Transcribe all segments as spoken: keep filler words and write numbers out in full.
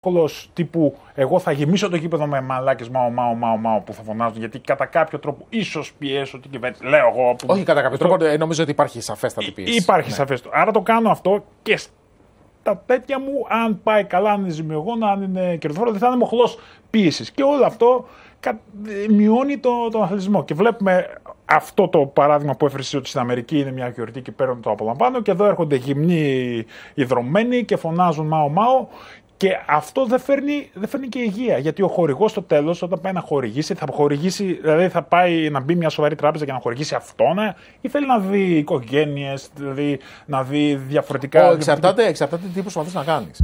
τύπου εγώ θα γεμίσω το γήπεδο με μαλάκες μάω, μάω, μάω, μάω που θα φωνάζουν, γιατί κατά κάποιο τρόπο ίσως πιέσω την κυβέρνηση. Λέω εγώ. Που... Όχι κατά κάποιο τρόπο, νομίζω ότι υπάρχει σαφέστατη πίεση. Υπάρχει ναι. σαφέστατη. Άρα το κάνω αυτό και στα τέτοια μου, αν πάει καλά, αν είναι ζημιογόνο, αν είναι κερδοφόρο, δεν θα είναι μοχλός πίεσης. Και όλο αυτό μειώνει το, τον αθλητισμό. Και βλέπουμε αυτό το παράδειγμα που έφερε ότι στην Αμερική είναι μια γιορτή και παίρνουν το απολαμβάνω, και εδώ έρχονται γυμνοί ιδρωμένοι και φωνάζουν μάω μάω. Και αυτό δεν φέρνει, δεν φέρνει και υγεία. Γιατί ο χορηγός στο τέλος, όταν πάει να χορηγήσει, θα χορηγήσει, δηλαδή θα πάει να μπει μια σοβαρή τράπεζα και να χορηγήσει αυτόν, ή θέλει να δει οικογένειες, δηλαδή να δει διαφορετικά. Ο, εξαρτάται, εξαρτάται τι προσπαθείς να κάνεις.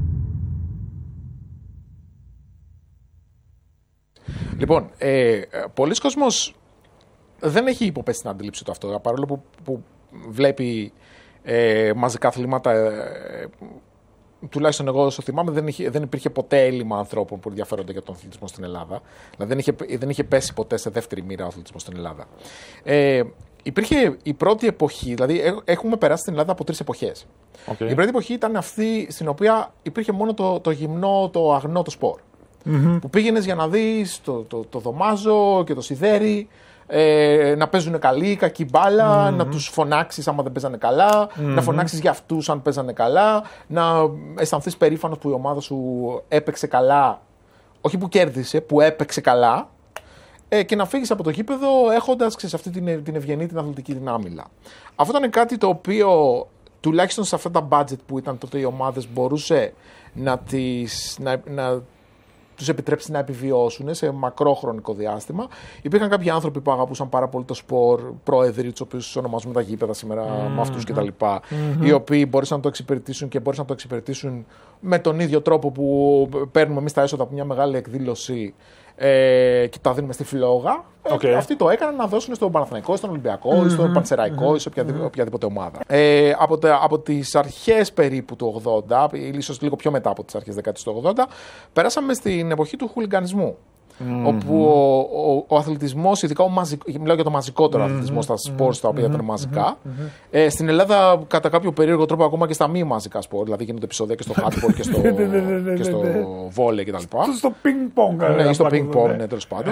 Λοιπόν, ε, πολλοί κόσμος δεν έχει υποπέσει στην αντίληψη του αυτό, παρόλο που, που βλέπει ε, μαζικά αθλήματα. Ε, Τουλάχιστον εγώ όσο θυμάμαι, δεν, είχε, δεν υπήρχε ποτέ έλλειμμα ανθρώπων που ενδιαφέρονται για τον αθλητισμό στην Ελλάδα. Δηλαδή δεν είχε, δεν είχε πέσει ποτέ σε δεύτερη μοίρα ο αθλητισμός στην Ελλάδα. Ε, υπήρχε η πρώτη εποχή, δηλαδή έχουμε περάσει στην Ελλάδα από τρεις εποχές. Okay. Η πρώτη εποχή ήταν αυτή στην οποία υπήρχε μόνο το, το γυμνό, το αγνό, το σπορ. Mm-hmm. Που πήγαινες για να δεις το, το, το δωμάζο και το σιδέρι. Ε, να παίζουν καλή, κακή μπάλα, mm-hmm. να τους φωνάξεις άμα δεν παίζανε καλά, mm-hmm. να φωνάξεις για αυτούς αν παίζανε καλά, να αισθανθείς περήφανος που η ομάδα σου έπαιξε καλά, όχι που κέρδισε, που έπαιξε καλά, ε, και να φύγεις από το γήπεδο έχοντας, ξέρεις, αυτή την, την ευγενή, την αθλητική δυνάμιλα. Αυτό ήταν κάτι το οποίο, τουλάχιστον σε αυτά τα budget που ήταν τότε οι ομάδες, μπορούσε να τις... Να, να, τους επιτρέψει να επιβιώσουν σε μακρό χρονικό διάστημα. Υπήρχαν κάποιοι άνθρωποι που αγαπούσαν πάρα πολύ το σπορ, πρόεδροι, τους οποίους ονομάζουμε τα γήπεδα σήμερα, mm-hmm. με αυτούς κτλ. Mm-hmm. Οι οποίοι μπορούσαν να το εξυπηρετήσουν και μπορούσαν να το εξυπηρετήσουν με τον ίδιο τρόπο που παίρνουμε εμείς τα έσοδα από μια μεγάλη εκδήλωση ε, και τα δίνουμε στη φλόγα. Okay. Ε, αυτοί το έκαναν να δώσουν στον Παναθηναϊκό, στον Ολυμπιακό, mm-hmm. στον Πανσεραϊκό, mm-hmm. ή σε οποιαδήποτε, οποιαδήποτε ομάδα. Ε, από, τα, από τις αρχές περίπου του ογδόντα, ή ίσως λίγο πιο μετά από τις αρχές δεκαετίας του ογδόντα, περάσαμε στην εποχή του χουλιγκανισμού. Mm-hmm. Όπου ο, ο, ο αθλητισμός, ειδικά ο μαζικ, μιλάω για το μαζικότερο mm-hmm. αθλητισμό στα σπορ, τα οποία mm-hmm. ήταν μαζικά. Mm-hmm. Ε, στην Ελλάδα, κατά κάποιο περίεργο τρόπο, ακόμα και στα μη μαζικά σπορ, δηλαδή γίνονται επεισόδια και στο handball και στο, και στο βόλεϊ κτλ. Στο ping-pong. Ναι, στο ping-pong, ναι, τέλος πάντων.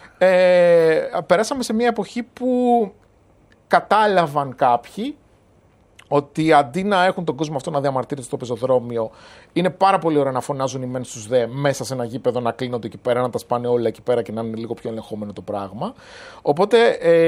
Ε, περάσαμε σε μια εποχή που κατάλαβαν κάποιοι ότι αντί να έχουν τον κόσμο αυτό να διαμαρτύρεται στο πεζοδρόμιο, είναι πάρα πολύ ωραία να φωνάζουν οι μεν στους δε μέσα σε ένα γήπεδο, να κλείνονται εκεί πέρα, να τα σπάνε όλα εκεί πέρα και να είναι λίγο πιο ελεγχόμενο το πράγμα. Οπότε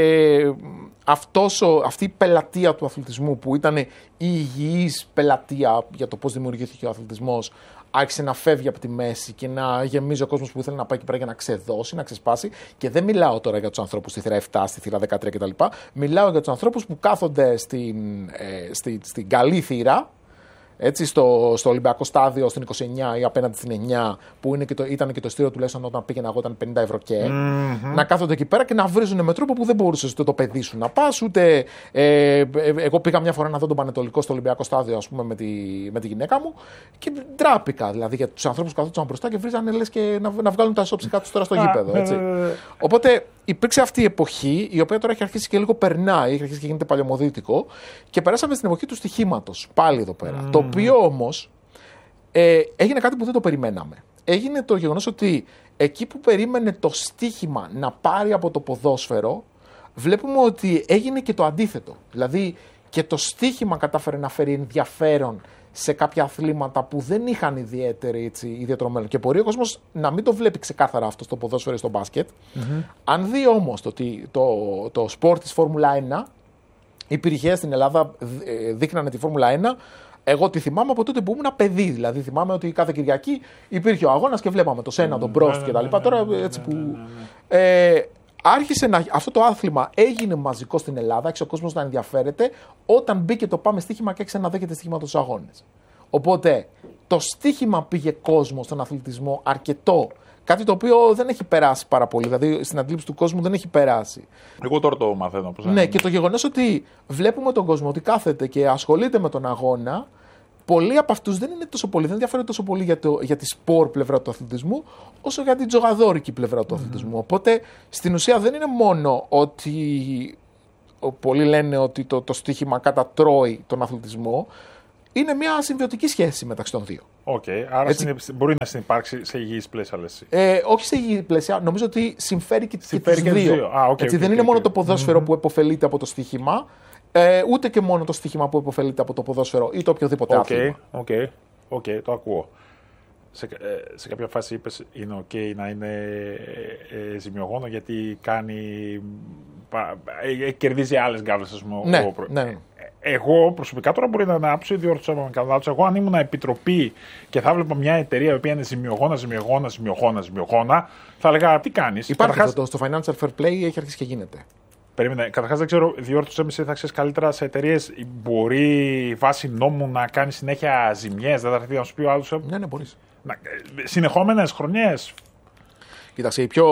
ε, αυτός ο, αυτή η πελατεία του αθλητισμού, που ήταν η υγιής πελατεία για το πώς δημιουργήθηκε ο αθλητισμός, άρχισε να φεύγει από τη μέση και να γεμίζει ο κόσμος που ήθελε να πάει εκεί πέρα για να ξεδώσει, να ξεσπάσει. Και δεν μιλάω τώρα για τους ανθρώπους στη θύρα επτά, στη θύρα δεκατρία κτλ. Μιλάω για τους ανθρώπους που κάθονται στην, ε, στη, στην καλή θύρα, έτσι, στο, στο Ολυμπιακό στάδιο, στην είκοσι εννιά ή απέναντι στην εννιά, που είναι και το, ήταν και το ειστήριο τουλάχιστον όταν πήγαινα εγώ ήταν πενήντα ευρώ και. Mm-hmm. Να κάθονται εκεί πέρα και να βρίζουν με τρόπο που δεν μπορούσες ούτε το παιδί σου να πας, ούτε. Ε, εγώ πήγα μια φορά να δω τον Πανετολικό στο Ολυμπιακό στάδιο, ας πούμε, με τη, με τη γυναίκα μου και ντράπηκα. Δηλαδή για τους ανθρώπους που καθόντουσαν μπροστά και βρίζανε λες και να, να βγάλουν τα ισόψυχά τους τώρα στο γήπεδο. Έτσι. Οπότε υπήρξε αυτή η εποχή, η οποία τώρα έχει αρχίσει και λίγο περνάει, έχει αρχίσει και γίνεται παλαιομοδίτικο, και περάσαμε στην εποχή του στοιχήματος. Πάλι εδώ πέρα. Mm. Το οποίο όμως ε, έγινε κάτι που δεν το περιμέναμε. Έγινε το γεγονός ότι εκεί που περίμενε το στοίχημα να πάρει από το ποδόσφαιρο, βλέπουμε ότι έγινε και το αντίθετο. Δηλαδή και το στοίχημα κατάφερε να φέρει ενδιαφέρον σε κάποια αθλήματα που δεν είχαν ιδιαίτερη, έτσι, ιδιαίτερο μέλλον. Και μπορεί ο κόσμος να μην το βλέπει ξεκάθαρα αυτό στο ποδόσφαιρο ή στο μπάσκετ. Mm-hmm. Αν δει όμως το, το, το, το σπορ της Φόρμουλα ένα, υπήρχε στην Ελλάδα, δείχνανε τη Φόρμουλα ένα. Εγώ τη θυμάμαι από τότε που ήμουν παιδί. Δηλαδή θυμάμαι ότι κάθε Κυριακή υπήρχε ο αγώνας και βλέπαμε το Σένα, τον Μπρόστ κτλ. Τώρα έτσι που. Ε, άρχισε να. Αυτό το άθλημα έγινε μαζικό στην Ελλάδα, άρχισε ο κόσμος να ενδιαφέρεται όταν μπήκε το Πάμε Στοίχημα και άρχισε να δέχεται στοίχημα στους αγώνες. Οπότε το στοίχημα πήγε κόσμο στον αθλητισμό αρκετό. Κάτι το οποίο δεν έχει περάσει πάρα πολύ. Δηλαδή στην αντίληψη του κόσμου δεν έχει περάσει. Εγώ τώρα το μαθαίνω. Πώς ναι, και το γεγονός ότι βλέπουμε τον κόσμο ότι κάθεται και ασχολείται με τον αγώνα, πολλοί από αυτούς δεν είναι τόσο πολύ, δεν ενδιαφέρονται τόσο πολύ για, το, για τη σπορ πλευρά του αθλητισμού, όσο για την τζογαδόρικη πλευρά του mm-hmm. αθλητισμού. Οπότε στην ουσία δεν είναι μόνο ότι. Πολλοί λένε ότι το, το στοίχημα κατατρώει τον αθλητισμό. Είναι μια συμβιωτική σχέση μεταξύ των δύο. Okay. Άρα συνε... μπορεί να συνεπάρξει σε υγιείς πλαίσια, λες. Ε, όχι σε υγιείς πλαίσια, νομίζω ότι συμφέρει και, συμφέρει και, και δύο. δύο. Α, okay, Έτσι, okay, δεν okay, είναι okay. μόνο το ποδόσφαιρο mm-hmm. που επωφελείται από το στοίχημα, ε, ούτε και μόνο το στοίχημα που επωφελείται από το ποδόσφαιρο ή το οποιοδήποτε okay, άθλημα. Οκ, οκ, το ακούω. Σε, ε, σε κάποια φάση είπες είναι ok να είναι ε, ε, ζημιογόνο γιατί κάνει, ε, ε, κερδίζει άλλες γκάβλες, ας πούμε. Ναι, ο, ναι, ναι. Εγώ προσωπικά τώρα μπορεί να ανάψω, διόρθωσα με κάνω λάθος. Εγώ αν ήμουν επιτροπή και θα βλέπω μια εταιρεία η οποία είναι ζημιογόνα, ζημιογόνα, ζημιογόνα, ζημιογόνα, θα έλεγα τι κάνεις. Υπάρχει Καταρχάς, αυτό, στο financial fair play έχει αρχίσει και γίνεται. Περίμενε. Καταρχάς δεν ξέρω, διόρθωσε με, θα ξέρεις καλύτερα σε εταιρείες. Μπορεί βάσει νόμου να κάνει συνέχεια ζημιές, δεν θα έρθει να σου πει ο άλλος. Ναι, ναι, μπορείς. Συνεχόμενες χρονιές. Κοίταξε, η πιο,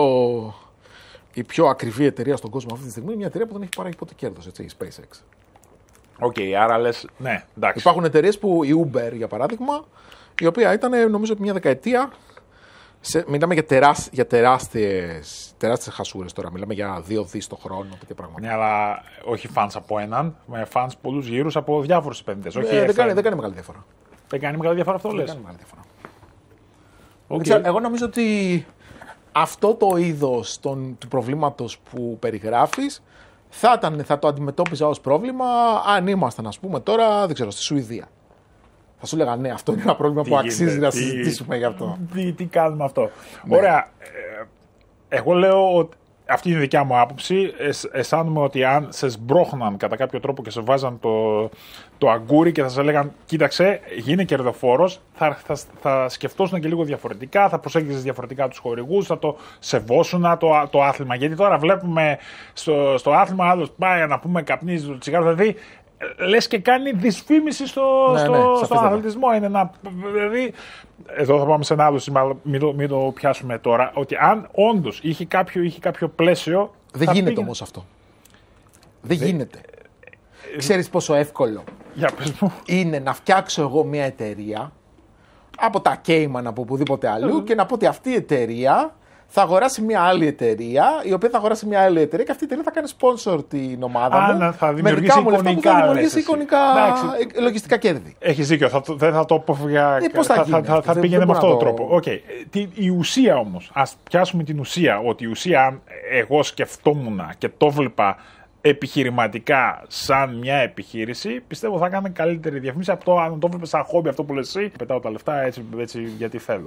η πιο ακριβή εταιρεία στον κόσμο αυτή τη στιγμή είναι μια εταιρεία που δεν έχει παράγει ποτέ κέρδος, έτσι, η SpaceX. Οκ, okay, άρα λες, ναι, εντάξει. Υπάρχουν εταιρείες που, η Uber για παράδειγμα, η οποία ήταν νομίζω μια δεκαετία, σε, μιλάμε για, τεράσ, για τεράστιες, τεράστιες χασούρες τώρα, μιλάμε για δύο δις το χρόνο. Ναι, αλλά όχι φανς από έναν, με φανς πολλούς γύρους από διάφορους επενδυτές. Ε, όχι δεν, έφτα... κάνει, δεν κάνει μεγάλη διαφορά. Δεν κάνει μεγάλη διαφορά αυτό, δεν λες. Κάνει μεγάλη διαφορά. Okay. Ξέρω, εγώ νομίζω ότι αυτό το είδος των, του προβλήματος που περιγράφεις θα, ήταν, θα το αντιμετώπιζα ως πρόβλημα αν ήμασταν, ας πούμε, τώρα, δεν ξέρω, στη Σουηδία. Θα σου έλεγα ναι, αυτό είναι ένα πρόβλημα τι που αξίζει γίνεται, να τι, συζητήσουμε γι' αυτό. Τι, τι κάνουμε αυτό. Ναι. Ωραία. Ε, εγώ λέω ότι αυτή είναι η δικιά μου άποψη. Ε, αισθάνομαι ότι αν σε σμπρώχναν κατά κάποιο τρόπο και σε βάζαν το, το αγκούρι και θα σε λέγαν κοίταξε, γίνε κερδοφόρος, θα, θα, θα σκεφτόσουν και λίγο διαφορετικά, θα προσέγγιζες διαφορετικά τους χορηγούς, θα το σεβόσουν το, το άθλημα. Γιατί τώρα βλέπουμε στο, στο άθλημα άλλος πάει να πούμε καπνίζει το τσιγάρο, δηλαδή λες και κάνει δυσφήμιση στο, ναι, στο, ναι, στον αθλητισμό. Είναι ένα, δηλαδή, εδώ θα πάμε σε ένα άλλο σημείο, μην το, μην το πιάσουμε τώρα, ότι αν όντως είχε κάποιο, είχε κάποιο πλαίσιο... Δεν γίνεται πήγαινε... όμως αυτό. Δεν Δε... γίνεται. Ε... Ξέρεις πόσο εύκολο Για πες μου. είναι να φτιάξω εγώ μια εταιρεία από τα Cayman, από οπουδήποτε αλλού και να πω ότι αυτή η εταιρεία θα αγοράσει μια άλλη εταιρεία, η οποία θα αγοράσει μια άλλη εταιρεία και αυτή η εταιρεία θα κάνει sponsor την ομάδα Α, μου. Θα δημιουργήσει εικονικά, θα δημιουργήσει εικονικά λογιστικά κέρδη. Έχεις δίκιο, θα, δεν θα το αποφυγα... Ε, πώς θα, θα, θα, θα, θα δεν, πήγαινε δεν με αυτόν τον το... τρόπο. Okay. Η ουσία όμως, ας πιάσουμε την ουσία, ότι η ουσία αν εγώ σκεφτόμουν και το βλέπα επιχειρηματικά σαν μια επιχείρηση, πιστεύω θα κάνει καλύτερη διαφήμιση από το αν το βλέπεις σαν χόμπι αυτό που λες εσύ, πετάω τα λεφτά έτσι, έτσι γιατί θέλω.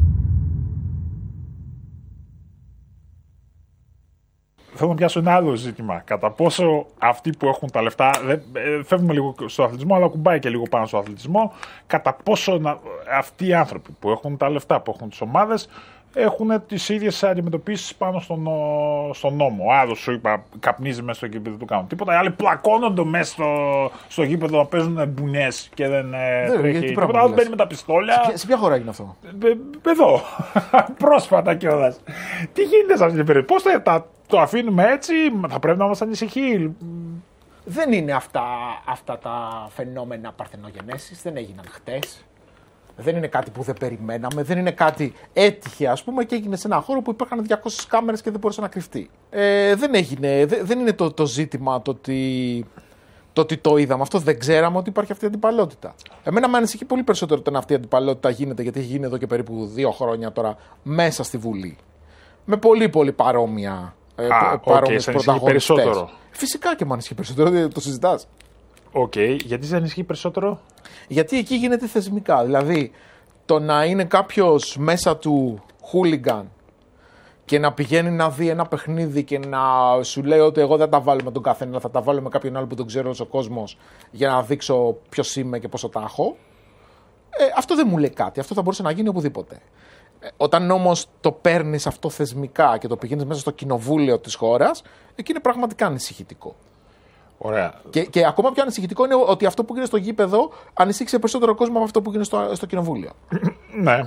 Θέλω να πιάσω ένα άλλο ζήτημα. Κατά πόσο αυτοί που έχουν τα λεφτά, δεν, φεύγουμε λίγο στο αθλητισμό, αλλά κουμπάει και λίγο πάνω στο αθλητισμό, κατά πόσο να, αυτοί οι άνθρωποι που έχουν τα λεφτά, που έχουν τις ομάδες, έχουν τις ίδιες αντιμετωπίσεις πάνω στον, στον νόμο. Ο άλλος σου είπα, καπνίζει μέσα στο γήπεδο του κάνουν τίποτα. Οι άλλοι πλακώνονται μέσα στο, στο γήπεδο να παίζουν μπουνιές και δεν τρέχει τίποτα. Ο άλλος μπαίνει με τα πιστόλια. Σε, σε ποια χώρα είναι αυτό? Ε, εδώ. Πρόσφατα κιόλας. Τι γίνεται σε αυτή την περίπτωση? Πώς θα τα, το αφήνουμε έτσι? Θα πρέπει να μας ανησυχεί. Δεν είναι αυτά, αυτά τα φαινόμενα παρθενογενέσεις. Δεν έγιναν χτες. Δεν είναι κάτι που δεν περιμέναμε, δεν είναι κάτι έτυχε, ας πούμε, και έγινε σε ένα χώρο που υπήρχαν διακόσιες κάμερες και δεν μπορούσε να κρυφτεί. Ε, δεν έγινε, δε, δεν είναι το, το ζήτημα το ότι, το ότι το είδαμε. Αυτό δεν ξέραμε ότι υπάρχει αυτή η αντιπαλότητα. Εμένα με ανησυχεί πολύ περισσότερο όταν αυτή η αντιπαλότητα γίνεται, γιατί έχει γίνει εδώ και περίπου δύο χρόνια τώρα μέσα στη Βουλή. Με πολύ πολύ παρόμοια, Α, παρόμοιες okay, πρωταγωνιστές. Φυσικά και με ανησυχεί περισσότερο, το συζητάς. Οκ, okay. Γιατί σε ανησυχεί περισσότερο? Γιατί εκεί γίνεται θεσμικά. Δηλαδή, το να είναι κάποιος μέσα του χούλιγκαν και να πηγαίνει να δει ένα παιχνίδι και να σου λέει ότι εγώ δεν τα βάλω με τον καθένα, αλλά θα τα βάλω με κάποιον άλλο που τον ξέρει όλος ο κόσμος για να δείξω ποιος είμαι και πόσο τα έχω. Ε, αυτό δεν μου λέει κάτι. Αυτό θα μπορούσε να γίνει οπουδήποτε. Ε, όταν όμως το παίρνεις αυτό θεσμικά και το πηγαίνεις μέσα στο κοινοβούλιο της χώρας, εκεί είναι πραγματικά ανησυχητικό. Ωραία. Και, και ακόμα πιο ανησυχητικό είναι ότι αυτό που γίνεται στο γήπεδο ανησύχησε περισσότερο κόσμο από αυτό που γίνεται στο, στο κοινοβούλιο. Ναι.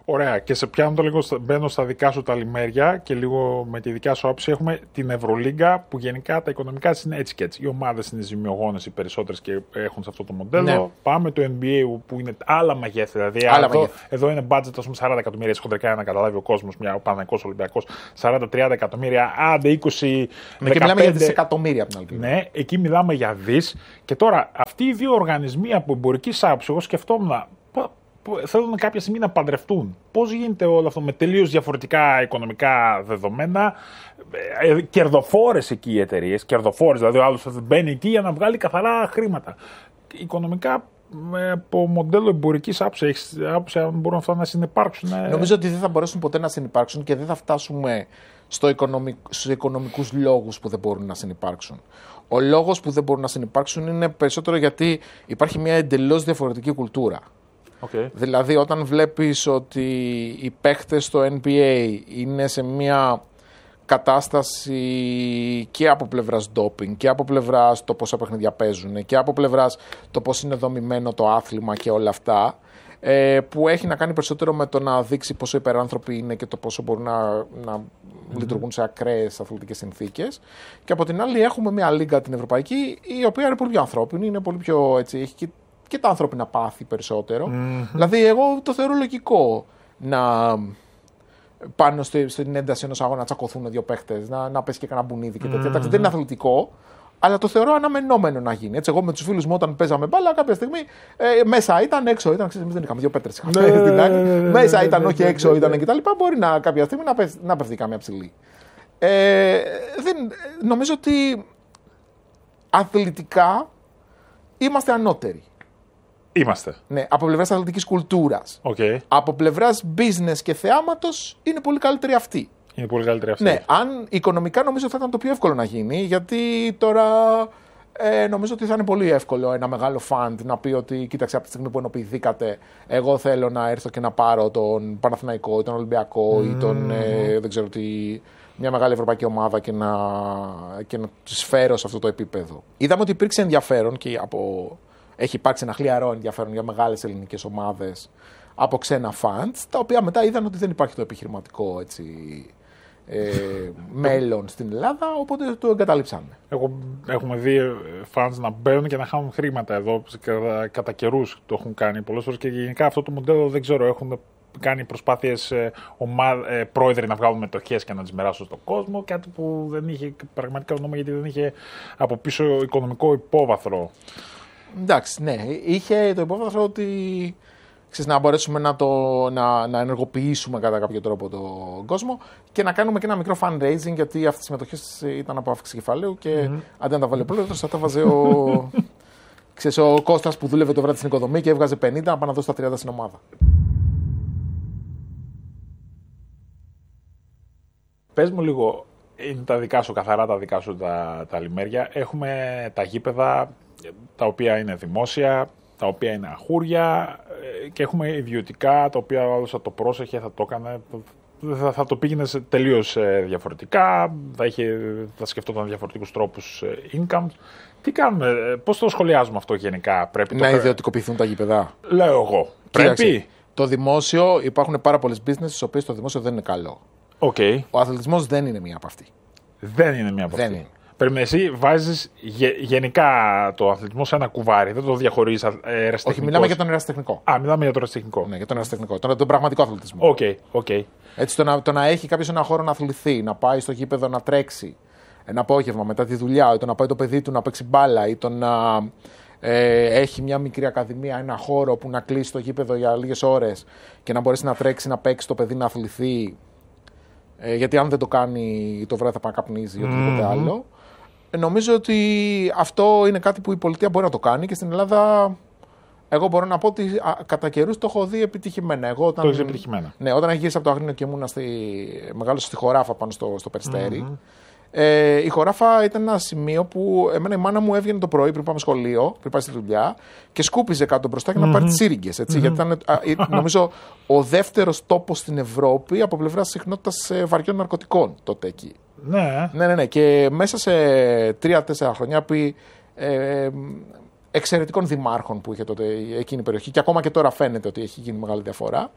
Ωραία. Και σε πιάνω το λίγο, μπαίνω στα δικά σου τα λιμέρια και λίγο με τη δικιά σου άποψη. Έχουμε την Ευρωλίγκα που γενικά τα οικονομικά είναι έτσι και έτσι. Οι ομάδες είναι ζημιογόνες οι περισσότερες και έχουν σε αυτό το μοντέλο. Ναι. Πάμε το N B A που είναι άλλα μεγέθη. Δηλαδή άλλα εδώ, μεγέθη. εδώ είναι budget ας πούμε, σαράντα εκατομμύρια. Έτσι χοντρικά να καταλάβει ο κόσμος. Μια Παναθηναϊκός Ολυμπιακός σαράντα τριάντα εκατομμύρια. Άντε είκοσι. Ναι, και μιλάμε για δισεκατομμύρια από την άλλη. Ναι, εκεί μιλάμε για δις. Και τώρα αυτοί οι δύο οργανισμοί από εμπορική άποψη, εγώ σκεφτόμουν. Θέλουν κάποια στιγμή να παντρευτούν. Πώς γίνεται όλο αυτό με τελείως διαφορετικά οικονομικά δεδομένα, ε, κερδοφόρες εκεί οι εταιρείες, κερδοφόρες, δηλαδή ο άλλος μπαίνει εκεί για να βγάλει καθαρά χρήματα. Οικονομικά, από μοντέλο εμπορικής άποψης, αν μπορούν αυτά να συνυπάρξουν. Ε... Νομίζω ότι δεν θα μπορέσουν ποτέ να συνυπάρξουν και δεν θα φτάσουμε στο οικονομικ... στους οικονομικούς λόγους που δεν μπορούν να συνυπάρξουν. Ο λόγος που δεν μπορούν να συνυπάρξουν είναι περισσότερο γιατί υπάρχει μια εντελώς διαφορετική κουλτούρα. Okay. Δηλαδή όταν βλέπεις ότι οι παίχτες στο N B A είναι σε μια κατάσταση και από πλευράς ντόπινγκ και από πλευράς το πόσα παιχνίδια παίζουν και από πλευράς το πώς είναι δομημένο το άθλημα και όλα αυτά, ε, που έχει να κάνει περισσότερο με το να δείξει πόσο υπεράνθρωποι είναι και το πόσο μπορούν να, να mm-hmm. λειτουργούν σε ακραίες αθλητικές συνθήκες. Και από την άλλη έχουμε μια λίγκα την ευρωπαϊκή η οποία είναι πολύ πιο ανθρώπινη, είναι πολύ πιο έτσι, έχει και και τα ανθρώπινα πάθη περισσότερο. Mm-hmm. Δηλαδή, εγώ το θεωρώ λογικό να πάνω στη, στην ένταση ενός αγώνα να τσακωθούν δύο παίχτες, να, να πέσει και κανένα μπουνίδι και τέτοια. Mm-hmm. Δεν είναι αθλητικό, αλλά το θεωρώ αναμενόμενο να γίνει. Έτσι, εγώ με τους φίλους μου όταν παίζαμε μπάλα, κάποια στιγμή ε, μέσα ήταν, έξω ήταν. Ξέρεις, εμείς δεν είχαμε δύο πέτρες. Μέσα ήταν, όχι έξω ήταν κτλ. Μπορεί να, κάποια στιγμή να, πέφτει, να πέφτει καμία ψηλή. Ε, δεν, νομίζω ότι αθλητικά είμαστε ανώτεροι. Είμαστε. Ναι, από πλευράς αθλητικής κουλτούρας. Okay. Από πλευράς business και θεάματος είναι πολύ καλύτερη αυτή. Είναι πολύ καλύτερη αυτή. Ναι, αν οικονομικά νομίζω θα ήταν το πιο εύκολο να γίνει, γιατί τώρα ε, νομίζω ότι θα είναι πολύ εύκολο ένα μεγάλο φαντ να πει ότι κοίταξε από τη στιγμή που ενοποιηθήκατε, εγώ θέλω να έρθω και να πάρω τον Παναθηναϊκό ή τον Ολυμπιακό mm. ή τον ε, δεν ξέρω τι, μια μεγάλη ευρωπαϊκή ομάδα και να, και να τους φέρω σε αυτό το επίπεδο. Είδαμε ότι υπήρξε ενδιαφέρον και από. Έχει υπάρξει ένα χλιαρό ενδιαφέρον για μεγάλες ελληνικές ομάδες από ξένα φαντς, τα οποία μετά είδαν ότι δεν υπάρχει το επιχειρηματικό έτσι, ε, μέλλον στην Ελλάδα, οπότε το εγκαταλείψανε. Έχω, έχουμε δει φαντς να μπαίνουν και να χάνουν χρήματα εδώ, κατά, κατά καιρούς το έχουν κάνει πολλές φορές και γενικά αυτό το μοντέλο δεν ξέρω, έχουν κάνει προσπάθειες ε, ομά, ε, πρόεδροι να βγάλουν μετοχές και να τις μοιράσουν στον κόσμο, κάτι που δεν είχε πραγματικά νόημα γιατί δεν είχε από πίσω οικονομικό υπόβαθρο. Εντάξει, ναι. Είχε το υπόβαθρο ότι ξέρεις, να μπορέσουμε να, το, να, να ενεργοποιήσουμε κατά κάποιο τρόπο τον κόσμο και να κάνουμε και ένα μικρό fundraising, γιατί αυτές οι συμμετοχές ήταν από αύξηση κεφαλαίου και mm-hmm. αντί να τα βάλει ο πρόεδρος, θα τα βάζε ο, ξέρεις, ο Κώστας που δούλευε το βράδυ στην οικοδομή και έβγαζε πενήντα να πάει να δώσει τα τριάντα στην ομάδα. Πες μου λίγο, είναι τα δικά σου, καθαρά τα δικά σου τα, τα λιμέρια. Έχουμε τα γήπεδα τα οποία είναι δημόσια, τα οποία είναι αχούρια και έχουμε ιδιωτικά τα οποία ο άλλος θα το πρόσεχε, θα το έκανε, θα, θα το πήγαινε τελείως διαφορετικά, θα, είχε, θα σκεφτόταν διαφορετικούς τρόπους income. Τι κάνουμε, πώς το σχολιάζουμε αυτό γενικά? Πρέπει να το... ιδιωτικοποιηθούν τα γήπεδα. Λέω εγώ. Κοίταξε, πρέπει. Το δημόσιο, υπάρχουν πάρα πολλές business στις οποίες το δημόσιο δεν είναι καλό. Okay. Ο αθλητισμός δεν είναι μία από αυτή. Δεν είναι μία από δεν αυτή. Είναι. Πρέπει να εσύ βάζεις γε, γενικά το αθλητισμό σε ένα κουβάρι, δεν το διαχωρίζεις ερασιτεχνικός. Όχι, μιλάμε για τον ερασιτεχνικό. Α, μιλάμε για τον ερασιτεχνικό. Ναι, για τον ερασιτεχνικό. Τον, τον πραγματικό αθλητισμό. Okay, okay. Έτσι, το να, το να έχει κάποιος ένα χώρο να αθληθεί, να πάει στο γήπεδο να τρέξει ένα απόγευμα μετά τη δουλειά, ή το να πάει το παιδί του να παίξει μπάλα, ή το να ε, έχει μια μικρή ακαδημία, ένα χώρο που να κλείσει το γήπεδο για λίγες ώρες και να μπορέσει να τρέξει, να παίξει το παιδί, να αθληθεί. Ε, γιατί αν δεν το κάνει το βράδυ θα πάει να καπνίζει ή οτιδήποτε mm-hmm. άλλο. Ε, νομίζω ότι αυτό είναι κάτι που η πολιτεία μπορεί να το κάνει και στην Ελλάδα εγώ μπορώ να πω ότι α, κατά καιρούς το έχω δει επιτυχημένα. Εγώ, όταν, το έχεις επιτυχημένα. Ναι, όταν γύρισα από το Αγρίνιο και ήμουνα στη, μεγάλωσα στη Χωράφα πάνω στο, στο Περιστέρι. Mm-hmm. Ε, η Χωράφα ήταν ένα σημείο που εμένα η μάνα μου έβγαινε το πρωί πριν πάμε σχολείο, πριν πάει στη δουλειά και σκούπιζε κάτω μπροστά για να mm-hmm. πάρει τις σύριγγες. Mm-hmm. Γιατί ήταν α, νομίζω ο δεύτερος τόπος στην Ευρώπη από πλευράς συχνότητας βαριών ναρκωτικών τότε εκεί. Ναι. ναι, ναι, ναι. Και μέσα σε τρία-τέσσερα χρόνια επί ε, εξαιρετικών δημάρχων που είχε τότε εκείνη η περιοχή και ακόμα και τώρα φαίνεται ότι έχει γίνει μεγάλη διαφορά.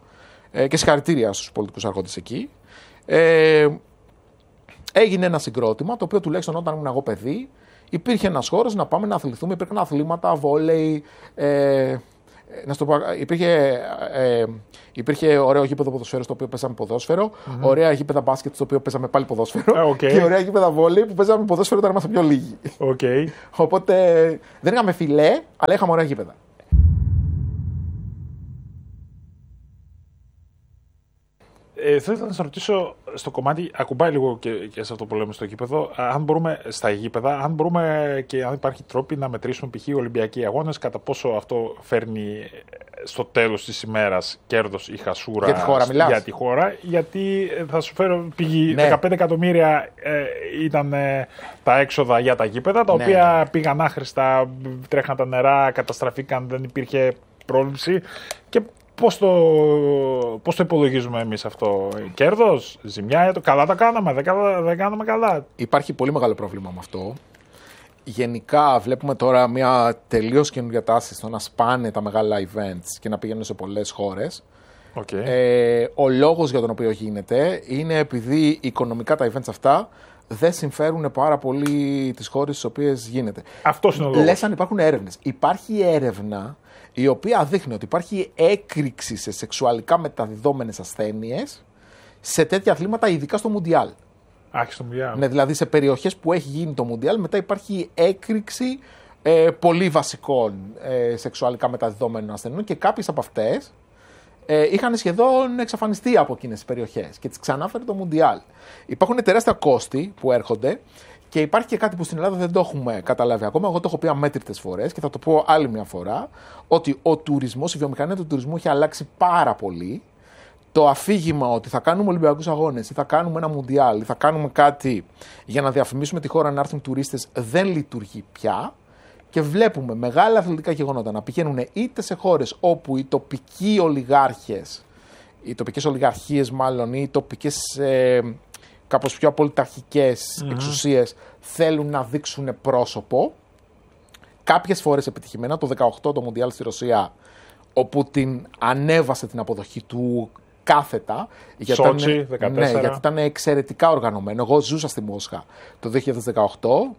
Ε, και συγχαρητήρια στους πολιτικούς αρχόντες εκεί. Ε, έγινε ένα συγκρότημα, το οποίο τουλάχιστον όταν ήμουν εγώ παιδί, υπήρχε ένας χώρος να πάμε να αθληθούμε. Υπήρχαν αθλήματα, βόλεϊ. Ε, να στο πω, υπήρχε, ε, υπήρχε ωραίο γήπεδο ποδοσφαίρου στο οποίο παίζαμε ποδόσφαιρο, mm-hmm. ωραία γήπεδα μπάσκετ στο οποίο παίζαμε πάλι ποδόσφαιρο okay. και ωραία γήπεδα βόλεϊ που παίζαμε ποδόσφαιρο όταν ήμασταν πιο λίγοι. Okay. Οπότε δεν είχαμε φιλέ, αλλά είχαμε ωραία γήπεδα. Ε, θέλω να σα ρωτήσω στο κομμάτι, ακουμπάει λίγο και, και σε αυτό που λέμε στο γήπεδο, αν μπορούμε στα γήπεδα, αν μπορούμε και αν υπάρχει τρόποι να μετρήσουμε π.χ. Ολυμπιακοί αγώνες, κατά πόσο αυτό φέρνει στο τέλος της ημέρας κέρδος ή χασούρα για τη χώρα, μιλάς. Για τη χώρα, γιατί θα σου φέρω πηγή, ναι. δεκαπέντε εκατομμύρια ε, ήταν ε, τα έξοδα για τα γήπεδα, τα ναι, οποία ναι. πήγαν άχρηστα, τρέχαν τα νερά, καταστραφήκαν, δεν υπήρχε πρόληψη. Και Πώς το, πώς το υπολογίζουμε εμείς αυτό, κέρδος, ζημιά, καλά τα κάναμε, δεν, δεν κάναμε καλά. Υπάρχει πολύ μεγάλο πρόβλημα με αυτό. Γενικά βλέπουμε τώρα μια τελείως καινούργια τάση στο να σπάνε τα μεγάλα events και να πηγαίνουν σε πολλές χώρες. Okay. Ε, ο λόγος για τον οποίο γίνεται είναι επειδή οικονομικά τα events αυτά δεν συμφέρουν πάρα πολύ τις χώρες στις οποίες γίνεται. Αυτός είναι ο λόγος. Λες αν υπάρχουν έρευνες. Υπάρχει έρευνα η οποία δείχνει ότι υπάρχει έκρηξη σε σεξουαλικά μεταδιδόμενες ασθένειες σε τέτοια αθλήματα, ειδικά στο Μουντιάλ. Άχι στο Μουντιάλ. Ναι, δηλαδή σε περιοχές που έχει γίνει το Μουντιάλ, μετά υπάρχει έκρηξη ε, πολύ βασικών ε, σεξουαλικά μεταδιδόμενων ασθενειών και κάποιες από αυτές ε, είχαν σχεδόν εξαφανιστεί από εκείνες τις περιοχές και τις ξανάφερε το Μουντιάλ. Υπάρχουν τεράστια κόστη που έρχονται. Και υπάρχει και κάτι που στην Ελλάδα δεν το έχουμε καταλάβει ακόμα. Εγώ το έχω πει αμέτρητες φορές και θα το πω άλλη μια φορά. Ότι ο τουρισμός, η βιομηχανία του τουρισμού έχει αλλάξει πάρα πολύ. Το αφήγημα ότι θα κάνουμε Ολυμπιακούς αγώνες ή θα κάνουμε ένα Μουντιάλ ή θα κάνουμε κάτι για να διαφημίσουμε τη χώρα να έρθουν τουρίστες δεν λειτουργεί πια. Και βλέπουμε μεγάλα αθλητικά γεγονότα να πηγαίνουν είτε σε χώρες όπου οι τοπικοί ολιγάρχες, οι τοπικές ολιγαρχίες μάλλον, ή οι τοπικές. Ε, κάπως πιο απολυταρχικές mm-hmm. εξουσίες θέλουν να δείξουν πρόσωπο. Κάποιες φορές επιτυχημένα, το δεκαοκτώ το Μουντιάλ στη Ρωσία, όπου την ανέβασε την αποδοχή του κάθετα. Σότσι, ήταν, δεκατέσσερα. Ναι, γιατί ήταν εξαιρετικά οργανωμένο. Εγώ ζούσα στη Μόσχα το δύο χιλιάδες δεκαοκτώ.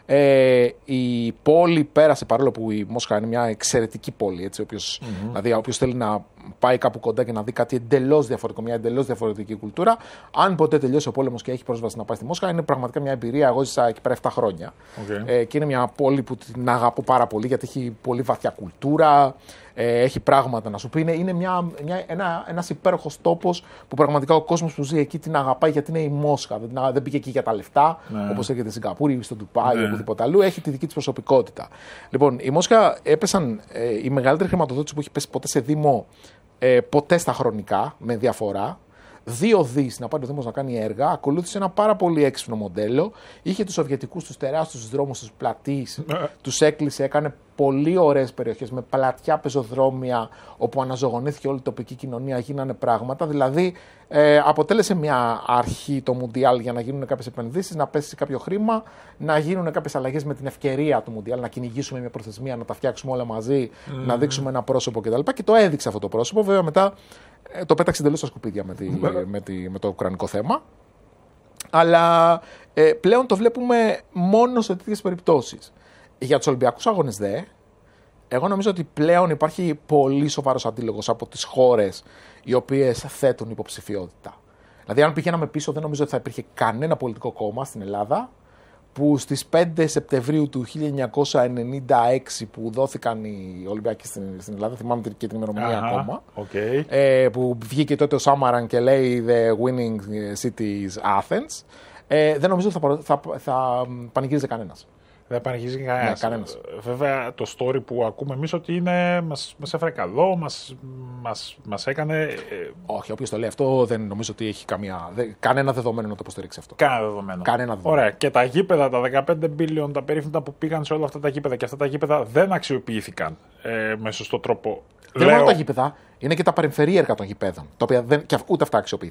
Ε, η πόλη πέρασε, παρόλο που η Μόσχα είναι μια εξαιρετική πόλη, έτσι, όποιος, mm-hmm. δηλαδή όποιος θέλει να πάει κάπου κοντά και να δει κάτι εντελώς διαφορετικό, μια εντελώς διαφορετική κουλτούρα, αν ποτέ τελειώσει ο πόλεμος και έχει πρόσβαση να πάει στη Μόσχα, είναι πραγματικά μια εμπειρία. Εγώ ζήσα εκεί πέρα επτά χρόνια. Okay. Ε, και είναι μια πόλη που την αγαπώ πάρα πολύ, γιατί έχει πολύ βαθιά κουλτούρα, ε, έχει πράγματα να σου πει. Είναι, είναι μια, μια, ένα, ένας υπέροχος τόπος που πραγματικά ο κόσμος που ζει εκεί την αγαπάει, γιατί είναι η Μόσχα. Δεν, δεν πήγε εκεί για τα λεφτά, ναι. όπως έρχεται στη Σιγκαπούρη ή στο Ντουμπάι ή ναι. οπουδήποτε αλλού. Έχει τη δική της προσωπικότητα. Λοιπόν, η Μόσχα έπεσαν ε, η μεγαλύτερη χρηματοδότηση που έχει πέσει ποτέ σε Δήμο. Ε, ποτέ στα χρονικά, με διαφορά. Δύο δις να πάει ο Δήμος να κάνει έργα. Ακολούθησε ένα πάρα πολύ έξυπνο μοντέλο. Είχε τους σοβιετικούς, τους τεράστιους δρόμους, τους πλατείς, τους έκλεισε, έκανε πολύ ωραίες περιοχές με πλατιά πεζοδρόμια, όπου αναζωογονήθηκε όλη η τοπική κοινωνία, γίνανε πράγματα. Δηλαδή, ε, αποτέλεσε μια αρχή το Μουντιάλ για να γίνουν κάποιες επενδύσεις, να πέσει κάποιο χρήμα, να γίνουν κάποιες αλλαγές με την ευκαιρία του Μουντιάλ, να κυνηγήσουμε μια προθεσμία, να τα φτιάξουμε όλα μαζί, mm. να δείξουμε ένα πρόσωπο κτλ. Και το έδειξε αυτό το πρόσωπο. Βέβαια, μετά ε, το πέταξε εντελώς στα σκουπίδια με, τη, με, τη, με το ουκρανικό θέμα. Αλλά ε, πλέον το βλέπουμε μόνο σε τέτοιες περιπτώσεις. Για τους Ολυμπιακούς αγώνες δε, εγώ νομίζω ότι πλέον υπάρχει πολύ σοβαρός αντίλογος από τις χώρες οι οποίες θέτουν υποψηφιότητα. Δηλαδή, αν πηγαίναμε πίσω, δεν νομίζω ότι θα υπήρχε κανένα πολιτικό κόμμα στην Ελλάδα που στις πέντε Σεπτεμβρίου του χίλια εννιακόσια ενενήντα έξι που δόθηκαν οι Ολυμπιακοί στην, στην Ελλάδα, θυμάμαι και την ημερομηνία uh-huh. ακόμα, okay. ε, που βγήκε τότε ο Σάμαραν και λέει «The winning city is Athens», ε, δεν νομίζω ότι θα, θα, θα, θα πανηγύριζε κανένας. Δεν πανηγυρίζει κανένας. Ναι, κανένας. Βέβαια, το story που ακούμε εμείς ότι είναι, μας, μας έφερε καλό, μας, μας, μας έκανε. Όχι, όποιος το λέει αυτό δεν νομίζω ότι έχει καμία, δε, κανένα δεδομένο να το υποστηρίξει αυτό. Κανένα δεδομένο. Κανένα δεδομένο. Ωραία. Και τα γήπεδα, τα δεκαπέντε μπίλιον, τα περίφημα που πήγαν σε όλα αυτά τα γήπεδα και αυτά τα γήπεδα δεν αξιοποιήθηκαν ε, με σωστό τρόπο. Δεν είναι μόνο τα γήπεδα, είναι και τα περιφερειακά των γηπέδων, τα οποία δεν, και ούτε αυτά αξιοποιήθηκαν.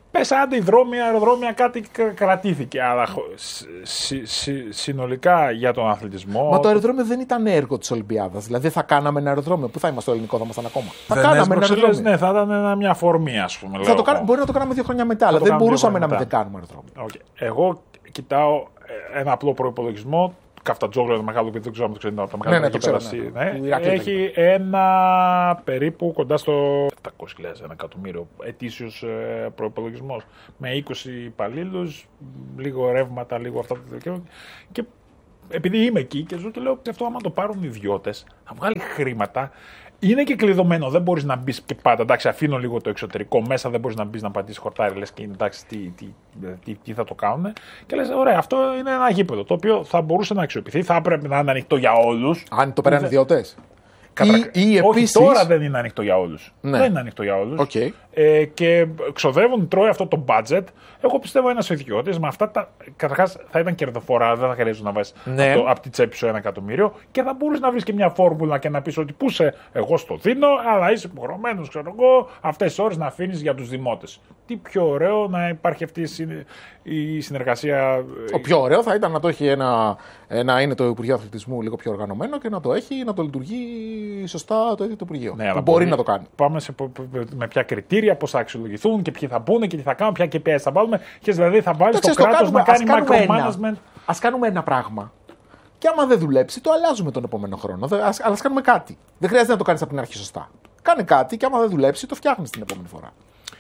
Πες άντε υδρόμια, αεροδρόμια, κάτι κρατήθηκε. Αλλά συ, συ, συνολικά για τον αθλητισμό. Μα το αεροδρόμιο δεν ήταν έργο της Ολυμπιάδας. Δηλαδή θα κάναμε ένα αεροδρόμιο. Πού θα είμαστε στο ελληνικό, θα ήμασταν ακόμα. Θα δεν κάναμε ένα αεροδρόμιο. Ναι, θα ήταν μια αφορμή, ας πούμε. Θα το κάνα, μπορεί να το κάναμε δύο χρόνια μετά, αλλά δεν μπορούσαμε να μην κάνουμε αεροδρόμιο. Okay. Εγώ κοιτάω ένα απλό προϋπολογισμό. Καφτατζόγλου, ένα μεγάλο παιδί, δεν ξέρω αν το ξέρετε. Ναι, ναι, το ξέρω. Ναι. Ναι. Έχει ένα περίπου κοντά στο επτακόσιες χιλιάδες, ένα εκατομμύριο ετήσιος προϋπολογισμός. Με είκοσι υπαλλήλους, λίγο ρεύματα, λίγο αυτά. Και επειδή είμαι εκεί και ζω και λέω ότι αυτό άμα το πάρουν οι ιδιώτες, θα βγάλει χρήματα. Είναι και κλειδωμένο, δεν μπορείς να μπεις και πάντα. Εντάξει, αφήνω λίγο το εξωτερικό μέσα, δεν μπορείς να μπεις να πατήσεις χορτάρι, λες και εντάξει, τι, τι, τι, τι θα το κάνουν. Και λες, ωραία, αυτό είναι ένα γήπεδο το οποίο θα μπορούσε να αξιοποιηθεί, θα έπρεπε να είναι ανοιχτό για όλους. Αν το πέραν ιδιώτες. Κατα... Ή, ή Όχι, επίσης... τώρα δεν είναι ανοιχτό για όλους. Ναι. Δεν είναι ανοιχτό για όλους. Okay. Ε, και ξοδεύουν, τρώει αυτό το budget. Εγώ πιστεύω ένας ιδιώτης με αυτά τα. Καταρχάς θα ήταν κερδοφορά, δεν θα χρειάζεται να βάζεις ναι. από, από τη τσέπη σου ένα εκατομμύριο και θα μπορείς να βρεις και μια φόρμουλα και να πεις ότι πού σε, εγώ στο δίνω, αλλά είσαι υποχρεωμένος, ξέρω εγώ, αυτές τις ώρες να αφήνεις για τους δημότες. Τι πιο ωραίο να υπάρχει αυτή η συνεργασία. Το πιο ωραίο θα ήταν να το έχει ένα, να είναι το Υπουργείο Αθλητισμού λίγο πιο οργανωμένο και να το έχει, να το λειτουργεί σωστά το ίδιο το Υπουργείο. Ναι, που μπορεί να το κάνει. Πάμε σε, με ποια κριτήρια, πώς θα αξιολογηθούν και ποιοι θα μπουν και τι θα κάνουν, ποια κέι πι άι θα βάλουμε. Και δηλαδή θα βάλει το κράτος να κάνει micromanagement. Ας κάνουμε ένα πράγμα. Και άμα δεν δουλέψει, το αλλάζουμε τον επόμενο χρόνο. Ας, αλλά ας κάνουμε κάτι. Δεν χρειάζεται να το κάνεις από την αρχή σωστά. Κάνε κάτι και άμα δεν δουλέψει, το φτιάχνεις την επόμενη φορά.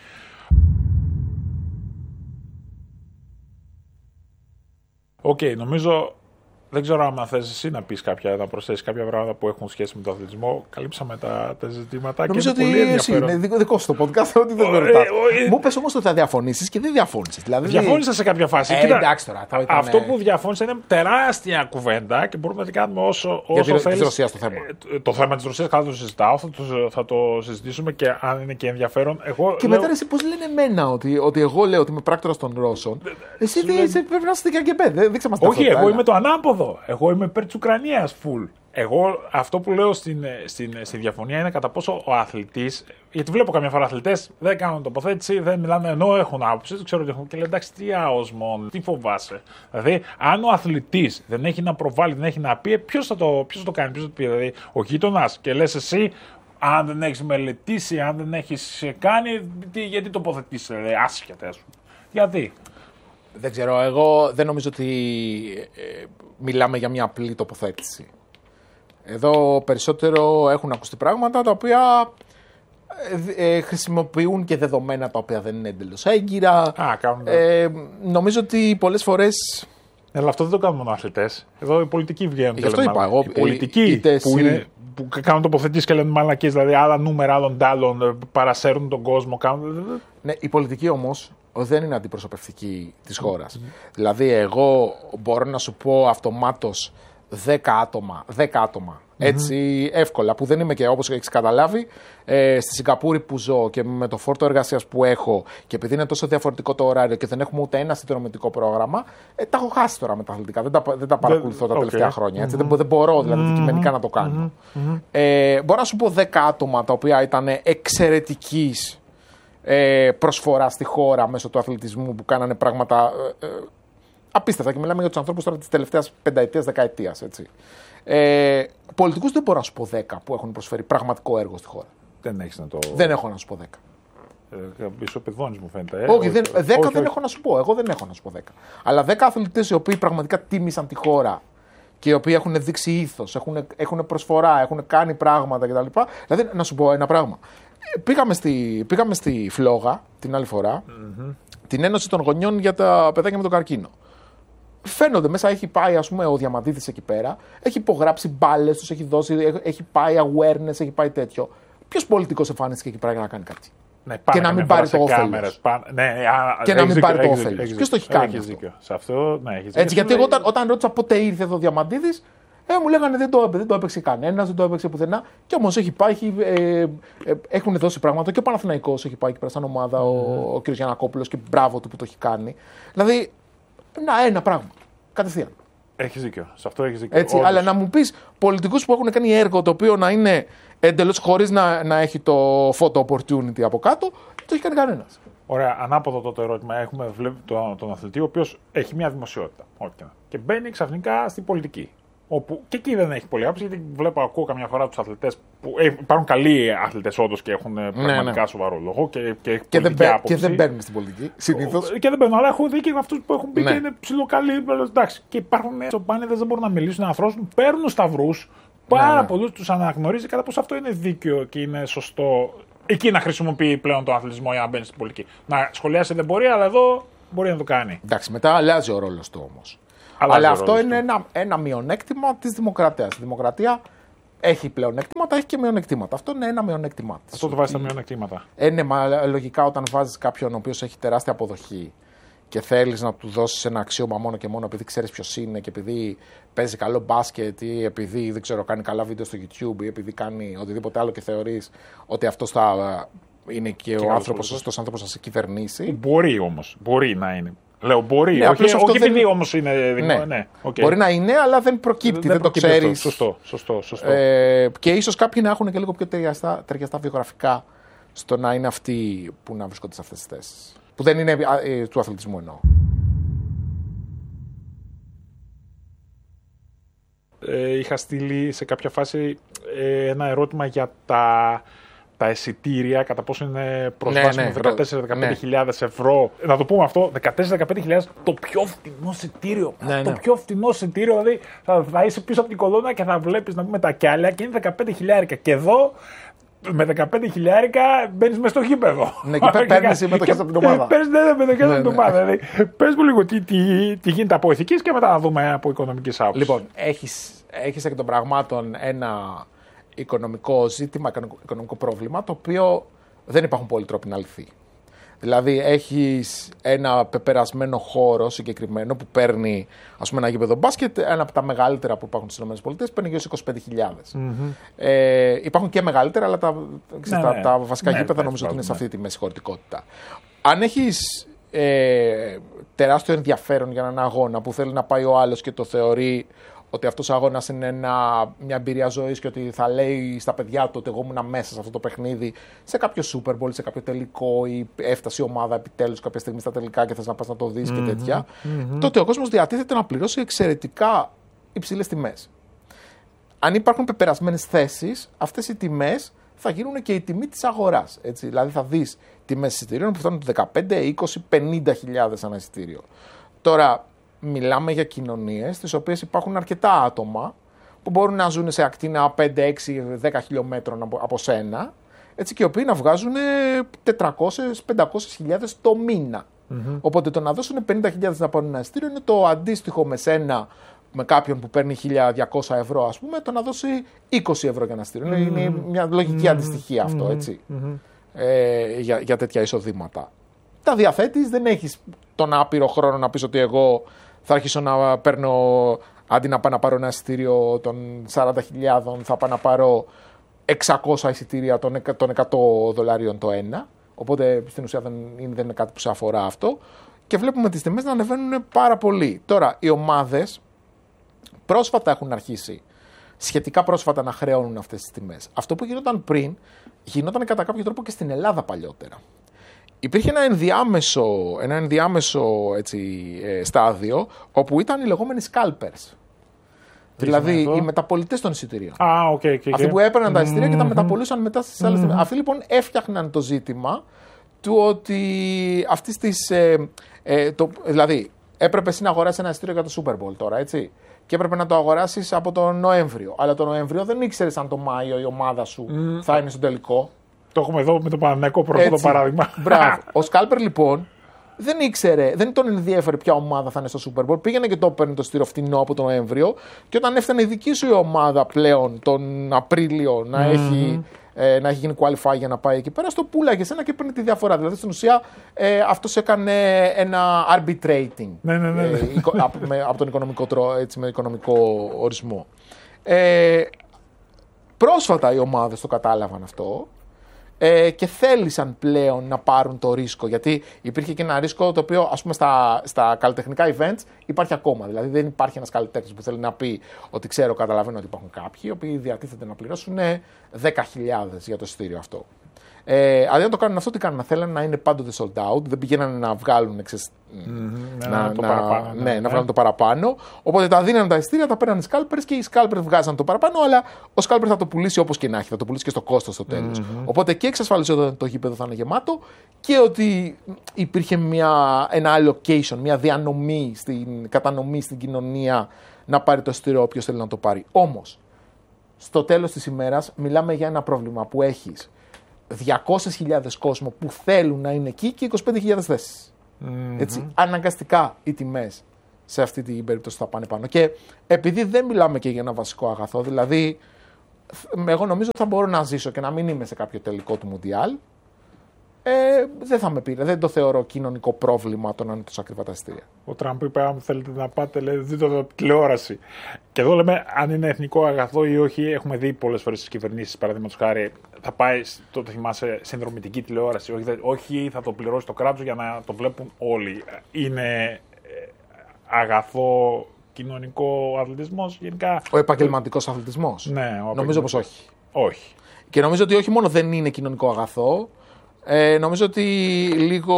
Οκ, okay, νομίζω. Δεν ξέρω αν θες εσύ να πεις κάποια, να προσθέσεις κάποια πράγματα που έχουν σχέση με τον αθλητισμό. Καλύψαμε τα, τα ζητήματα. Νομίζω και ότι πολύ εσύ είναι δικό, δικό σου το podcast, ότι δεν με ρωτάς. Μου πες όμως ότι θα διαφωνήσεις και δεν διαφώνησες. Δηλαδή... Διαφώνησα σε κάποια φάση. Ε, Κοίτα, εντάξει τώρα. Ήταν... Αυτό που διαφώνησα είναι τεράστια κουβέντα και μπορούμε να την κάνουμε όσο, όσο θέλεις. Για τη Ρωσία το θέμα. Ε, το θέμα της Ρωσίας καλά το συζητάω, θα το, θα το συζητήσουμε και αν είναι και ενδιαφέρον. Εγώ και λέω... μετά εσύ πώς λένε εμένα ότι, ότι εγώ λέω ότι είμαι πράκτορας των Ρώσων. Εσύ πρέπει να είστε και αγκεμπέ. Δείξε μας τα Όχι, εγώ είμαι το ανάποδο. Εγώ είμαι υπέρ της Ουκρανίας full. Εγώ αυτό που λέω στην, στην, στη διαφωνία είναι κατά πόσο ο αθλητής. Γιατί βλέπω καμιά φορά αθλητές δεν κάνουν τοποθέτηση, δεν μιλάνε ενώ έχουν άποψη. Δεν ξέρω τι έχουν. Και λένε εντάξει, τι άοσμον, τι φοβάσαι. Δηλαδή, αν ο αθλητής δεν έχει να προβάλλει, δεν έχει να πει, ποιος θα το, ποιος θα το κάνει, ποιος θα το πει. Δηλαδή, ο γείτονας και λες εσύ, αν δεν έχεις μελετήσει, αν δεν έχεις κάνει, τι, γιατί τοποθετήσει, δηλαδή, άσχετα σου. Γιατί. Δεν ξέρω, εγώ δεν νομίζω ότι ε, μιλάμε για μια απλή τοποθέτηση. Εδώ περισσότερο έχουν ακουστεί πράγματα τα οποία ε, ε, χρησιμοποιούν και δεδομένα τα οποία δεν είναι εντελώς έγκυρα. Α, κάνουν... ε, νομίζω ότι πολλές φορές... Αλλά αυτό δεν το κάνουν μόνο αθλητές. Εδώ οι πολιτικοί βγαίνουν. Γι' αυτό είπα εγώ. Οι πολιτικοί που, είναι, που κάνουν τοποθετήσεις και λένε μαλακίες, δηλαδή άλλα νούμερα, άλλων τάλων, παρασέρουν τον κόσμο. Κάνουν... Ναι, η πολιτική όμως δεν είναι αντιπροσωπευτική της χώρας. Mm-hmm. Δηλαδή, εγώ μπορώ να σου πω αυτομάτως δέκα άτομα, δέκα άτομα mm-hmm. έτσι εύκολα, που δεν είμαι και όπως έχεις καταλάβει, ε, στη Σιγκαπούρη που ζω και με το φόρτο εργασίας που έχω και επειδή είναι τόσο διαφορετικό το ωράριο και δεν έχουμε ούτε ένα συνδρομητικό πρόγραμμα, ε, τα έχω χάσει τώρα με τα αθλητικά. Δεν τα, δεν τα παρακολουθώ τα okay. τελευταία χρόνια. Έτσι. Mm-hmm. Δεν, δεν μπορώ δηλαδή mm-hmm. δικημενικά να το κάνω. Mm-hmm. Ε, μπορώ να σου πω δέκα άτομα τα οποία ήταν εξαιρετικής προσφορά στη χώρα μέσω του αθλητισμού που κάνανε πράγματα ε, ε, απίστευτα και μιλάμε για τους ανθρώπους τώρα της τελευταίας πενταετίας, δεκαετίας. Ε, πολιτικούς δεν μπορώ να σου πω δέκα που έχουν προσφέρει πραγματικό έργο στη χώρα. Δεν έχεις να το... Δεν έχω να σου πω δέκα. Ε, Ισοπεδώνεις μου φαίνεται. Ε. Όχι, δεν, δέκα όχι, δεν όχι. έχω να σου πω. Εγώ δεν έχω να σου πω δέκα. Αλλά δέκα αθλητές οι οποίοι πραγματικά τίμησαν τη χώρα και οι οποίοι έχουν δείξει ήθος, έχουν, έχουν προσφορά, έχουν κάνει πράγματα κτλ. Δηλαδή, να σου πω ένα πράγμα. Πήγαμε στη, πήγαμε στη Φλόγα την άλλη φορά, mm-hmm. την Ένωση των Γονιών για τα παιδάκια με τον καρκίνο. Φαίνονται μέσα, έχει πάει ας πούμε ο Διαμαντίδης εκεί πέρα, έχει υπογράψει μπάλες τους, έχει, δώσει, έχει πάει awareness, έχει πάει τέτοιο. Ποιος πολιτικός εμφανίστηκε εκεί πέρα για να κάνει κάτι. Ναι, και να μην πάρει το όφελος. Ναι, α, και να μην πάρει το όφελος. Ποιος το έχει κάνει αυτό. Σε αυτό, ναι, έχεις έτσι, γιατί εγώ όταν, όταν ρώτησα πότε ήρθε εδώ ο Διαμαντίδης, Ε, μου λέγανε δεν το έπαιξε, δεν το έπαιξε κανένας, δεν το έπαιξε πουθενά. Και όμως έχει πάει, έχει, ε, ε, έχουν δώσει πράγματα και ο Παναθηναϊκός έχει πάει εκεί πέρα σαν ομάδα, mm. ο, ο κ. Γιαννακόπουλος και μπράβο του που το έχει κάνει. Δηλαδή, να, ένα πράγμα. Κατευθείαν. Έχεις δίκιο. Σε αυτό έχεις δίκιο. Έτσι, αλλά να μου πεις πολιτικούς που έχουν κάνει έργο το οποίο να είναι εντελώς χωρίς να, να έχει το photo opportunity από κάτω, το έχει κάνει κανένας. Ωραία, ανάποδο τότε ερώτημα. Έχουμε τον, τον αθλητή, ο οποίος έχει μια δημοσιότητα. Okay. Και μπαίνει ξαφνικά στην πολιτική. Όπου και εκεί δεν έχει πολύ άποψη, γιατί βλέπω, ακούω καμιά φορά τους αθλητές που ε, υπάρχουν καλοί αθλητές όντως και έχουν ναι, πραγματικά ναι. σοβαρό λόγο και, και, και, δεν, άποψη. Και δεν μπαίνουν στην πολιτική. Συνήθως. Και δεν μπαίνουν, αλλά έχω δει και αυτούς που έχουν πει ναι. και είναι ψιλοκαλοί. Εντάξει. Και υπάρχουν τσοπάνιδες, δεν μπορούν να μιλήσουν, να αφρώσουν, παίρνουν σταυρούς. Πάρα ναι, ναι. πολλούς τους αναγνωρίζει κατά πόσο αυτό είναι δίκαιο και είναι σωστό. Εκεί να χρησιμοποιεί πλέον τον αθλητισμό για να μπαίνει στην πολιτική. Να σχολιάσει δεν μπορεί, αλλά εδώ μπορεί να το κάνει. Εντάξει, μετά αλλάζει ο ρόλος του όμως. Αλλάζει αλλά αυτό είναι του. ένα, ένα μειονέκτημα της δημοκρατίας. Η δημοκρατία έχει πλεονέκτηματα, έχει και μειονεκτήματα. Αυτό είναι ένα μειονέκτημα. Αυτό το βάζει στα μειονεκτήματα. Είναι μα, λογικά όταν βάζεις κάποιον ο οποίος έχει τεράστια αποδοχή και θέλεις να του δώσεις ένα αξίωμα μόνο και μόνο επειδή ξέρεις ποιος είναι και επειδή παίζει καλό μπάσκετ ή επειδή δεν ξέρω, κάνει καλά βίντεο στο YouTube ή επειδή κάνει οτιδήποτε άλλο και θεωρείς ότι αυτός θα είναι και, και ο άνθρωπος, σωστός άνθρωπος να σε κυβερνήσει. Μπορεί όμως, μπορεί να είναι. Λέω μπορεί, ναι, όχι, όχι επειδή δεν... όμως είναι δημο... ναι. ναι okay. Μπορεί να είναι, αλλά δεν προκύπτει, δεν, δεν, δεν το ξέρεις. Σωστό, σωστό, σωστό. Ε, και ίσως κάποιοι να έχουν και λίγο πιο ταιριαστά, ταιριαστά βιογραφικά στο να είναι αυτοί που να βρίσκονται σε αυτές τις θέσεις. Που δεν είναι ε, του αθλητισμού εννοώ. Ε, είχα στείλει σε κάποια φάση ε, ένα ερώτημα για τα... τα εισιτήρια, κατά πόσο είναι προσβάσιμο ναι, ναι, δεκατέσσερα με δεκαπέντε χιλιάδες ναι. ευρώ. Να το πούμε αυτό, δεκατέσσερα με δεκαπέντε χιλιάδες το πιο φτηνό εισιτήριο. Ναι, το ναι. πιο φτηνό εισιτήριο, δηλαδή θα, θα είσαι πίσω από την κολόνα και θα βλέπεις να πούμε τα κιάλια και είναι δεκαπέντε χιλιάρικα. Και εδώ με δεκαπέντε χιλιάρικα μπαίνεις μέσα στο γήπεδο. Ναι, και παίρνεις συμμετοχές από την ομάδα. Παίρνεις ναι, συμμετοχές από την ομάδα. Δηλαδή, πες μου λίγο τι, τι, τι γίνεται από ηθικής και μετά να δούμε από οικονομικής άποψης. Λοιπόν, έχεις, έχεις εκ των πραγμάτων ένα οικονομικό ζήτημα, οικονομικό πρόβλημα, το οποίο δεν υπάρχουν πολλοί τρόποι να λυθεί. Δηλαδή, έχεις ένα πεπερασμένο χώρο συγκεκριμένο που παίρνει, ας πούμε, ένα γήπεδο μπάσκετ, ένα από τα μεγαλύτερα που υπάρχουν στις ΗΠΑ, παίρνει γύρω στις είκοσι πέντε χιλιάδες. Mm-hmm. Ε, υπάρχουν και μεγαλύτερα, αλλά τα, ναι, τα, ναι. τα βασικά ναι, γήπεδα ναι, νομίζω ότι είναι σε αυτή τη μέση χωρητικότητα. Αν έχεις ε, τεράστιο ενδιαφέρον για έναν αγώνα που θέλει να πάει ο άλλος και το θεωρεί ότι αυτός ο αγώνας είναι ένα, μια εμπειρία ζωής και ότι θα λέει στα παιδιά του ότι εγώ ήμουν μέσα σε αυτό το παιχνίδι, σε κάποιο Super Bowl, σε κάποιο τελικό ή έφτασε η ομάδα επιτέλους κάποια στιγμή στα τελικά και θες να πας να το δεις mm-hmm, και τέτοια, mm-hmm. τότε ο κόσμος διατίθεται να πληρώσει εξαιρετικά υψηλές τιμές. Αν υπάρχουν πεπερασμένες θέσεις, αυτές οι τιμές θα γίνουν και η τιμή της αγοράς. Έτσι. Δηλαδή θα δεις τιμές εισιτηρίων που φτάνουν δεκαπέντε, είκοσι, πενήντα χιλιάδες ένα εισιτήριο. Τώρα, μιλάμε για κοινωνίες στις οποίες υπάρχουν αρκετά άτομα που μπορούν να ζουν σε ακτίνα πέντε, έξι, δέκα χιλιόμετρων από, από σένα, έτσι, και οι οποίοι να βγάζουν τετρακόσιες με πεντακόσιες χιλιάδες το μήνα. Mm-hmm. Οπότε το να δώσουν πενήντα χιλιάδες να πάρουν ένα εισιτήριο είναι το αντίστοιχο με σένα, με κάποιον που παίρνει χίλια διακόσια ευρώ, ας πούμε, το να δώσει είκοσι ευρώ για ένα εισιτήριο. Mm-hmm. Είναι μια λογική mm-hmm. αντιστοιχία αυτό, έτσι, mm-hmm. ε, για, για τέτοια εισοδήματα. Τα διαθέτεις, δεν έχεις τον άπειρο χρόνο να πεις ότι εγώ θα αρχίσω να παίρνω, αντί να πάω να πάρω ένα εισιτήριο των σαράντα χιλιάδων, θα πάω να πάρω εξακόσια εισιτήρια των εκατό δολαρίων το ένα. Οπότε στην ουσία δεν είναι, δεν είναι κάτι που σε αφορά αυτό. Και βλέπουμε τις τιμές να ανεβαίνουν πάρα πολύ. Τώρα, οι ομάδες πρόσφατα έχουν αρχίσει, σχετικά πρόσφατα, να χρεώνουν αυτές τις τιμές. Αυτό που γινόταν πριν, γινόταν κατά κάποιο τρόπο και στην Ελλάδα παλιότερα. Υπήρχε ένα ενδιάμεσο, ένα ενδιάμεσο έτσι, ε, στάδιο, όπου ήταν οι λεγόμενοι scalpers. Δηλαδή οι μεταπολιτές των εισιτηρίων. Ah, okay, okay, Αυτοί που έπαιρναν mm-hmm. τα εισιτήρια και τα μεταπολούσαν μετά στις άλλες τιμές. Mm-hmm. Αυτοί λοιπόν έφτιαχναν το ζήτημα του ότι αυτής της. Ε, ε, το, δηλαδή, έπρεπε εσύ να αγοράσεις ένα εισιτήριο για το Super Bowl τώρα, έτσι. Και έπρεπε να το αγοράσεις από τον Νοέμβριο. Αλλά τον Νοέμβριο δεν ήξερες αν το Μάιο η ομάδα σου mm. θα είναι στο τελικό. Το έχουμε εδώ με το Παναθηναϊκό πρώτο το παράδειγμα. Μπράβο. Ο Σκάλπερ λοιπόν δεν ήξερε, δεν τον ενδιέφερε ποια ομάδα θα είναι στο Super Bowl. Πήγαινε και το έπαιρνε το στήριο φτηνό από τον Νοέμβριο. Και όταν έφτανε η δική σου η ομάδα πλέον τον Απρίλιο να, mm-hmm. έχει, ε, να έχει γίνει qualify για να πάει εκεί πέρα, στο πουλάγε εσένα και παίρνει τη διαφορά. Δηλαδή στην ουσία ε, αυτός έκανε ένα arbitrating ναι, ναι, ναι. Ε, από, με, από τον οικονομικό, έτσι, με οικονομικό ορισμό. Ε, πρόσφατα οι ομάδες το κατάλαβαν αυτό. Ε, και θέλησαν πλέον να πάρουν το ρίσκο. Γιατί υπήρχε και ένα ρίσκο το οποίο, ας πούμε, στα, στα καλλιτεχνικά events υπάρχει ακόμα. Δηλαδή δεν υπάρχει ένας καλλιτέχνης που θέλει να πει ότι ξέρω, καταλαβαίνω ότι υπάρχουν κάποιοι οι οποίοι διατίθεται να πληρώσουν δέκα χιλιάδες για το εισιτήριο αυτό. Ε, αντί να το κάνουν αυτό, τι κάνουν? Θέλουν να είναι πάντοτε sold out, δεν πηγαίνανε να βγάλουν εξες, Mm-hmm. να, να, το να, παραπάνω, ναι, ναι, να ναι. βγάλουν το παραπάνω. Οπότε τα δίνανε τα εισιτήρια, τα παίρνανε οι scalpers και οι scalpers βγάζαν το παραπάνω, αλλά ο scalper θα το πουλήσει όπως και να έχει, θα το πουλήσει και στο κόστος στο τέλος. Mm-hmm. Οπότε και εξασφαλιζόταν ότι το γήπεδο θα είναι γεμάτο και ότι υπήρχε μια, ένα allocation, μια διανομή, στην, κατανομή στην κοινωνία να πάρει το εισιτήριο όποιος θέλει να το πάρει. Όμως, στο τέλος της ημέρας μιλάμε για ένα πρόβλημα που έχεις διακόσιες χιλιάδες κόσμο που θέλουν να είναι εκεί και είκοσι πέντε χιλιάδες θέσεις. Mm-hmm. Έτσι, αναγκαστικά οι τιμές σε αυτή την περίπτωση θα πάνε πάνω. Και επειδή δεν μιλάμε και για ένα βασικό αγαθό, δηλαδή εγώ νομίζω ότι θα μπορώ να ζήσω και να μην είμαι σε κάποιο τελικό του Μουντιάλ, ε, δεν θα με πήρε. Δεν το θεωρώ κοινωνικό πρόβλημα το να είναι τόσο ακριβά τα εισιτήρια. Ο Τραμπ είπε: αν θέλετε να πάτε, λέει, δείτε το τηλεόραση. Και εδώ λέμε αν είναι εθνικό αγαθό ή όχι. Έχουμε δει πολλές φορές στις κυβερνήσεις, παραδείγματος χάρη, θα πάει, τότε θυμάσαι, συνδρομητική τηλεόραση. Όχι, όχι, θα το πληρώσει το κράτος για να το βλέπουν όλοι. Είναι αγαθό κοινωνικό αθλητισμός γενικά? Ο επαγγελματικός αθλητισμός. Ναι, ο νομίζω πως όχι. Όχι. Και νομίζω ότι όχι μόνο δεν είναι κοινωνικό αγαθό, ε, νομίζω ότι λίγο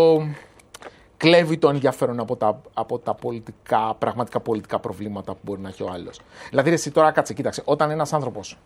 κλέβει το ενδιαφέρον από τα, από τα πολιτικά, πραγματικά πολιτικά προβλήματα που μπορεί να έχει ο άλλος. Δηλαδή, εσύ τώρα κάτσε, κοίταξε, όταν ένας άνθρωπος.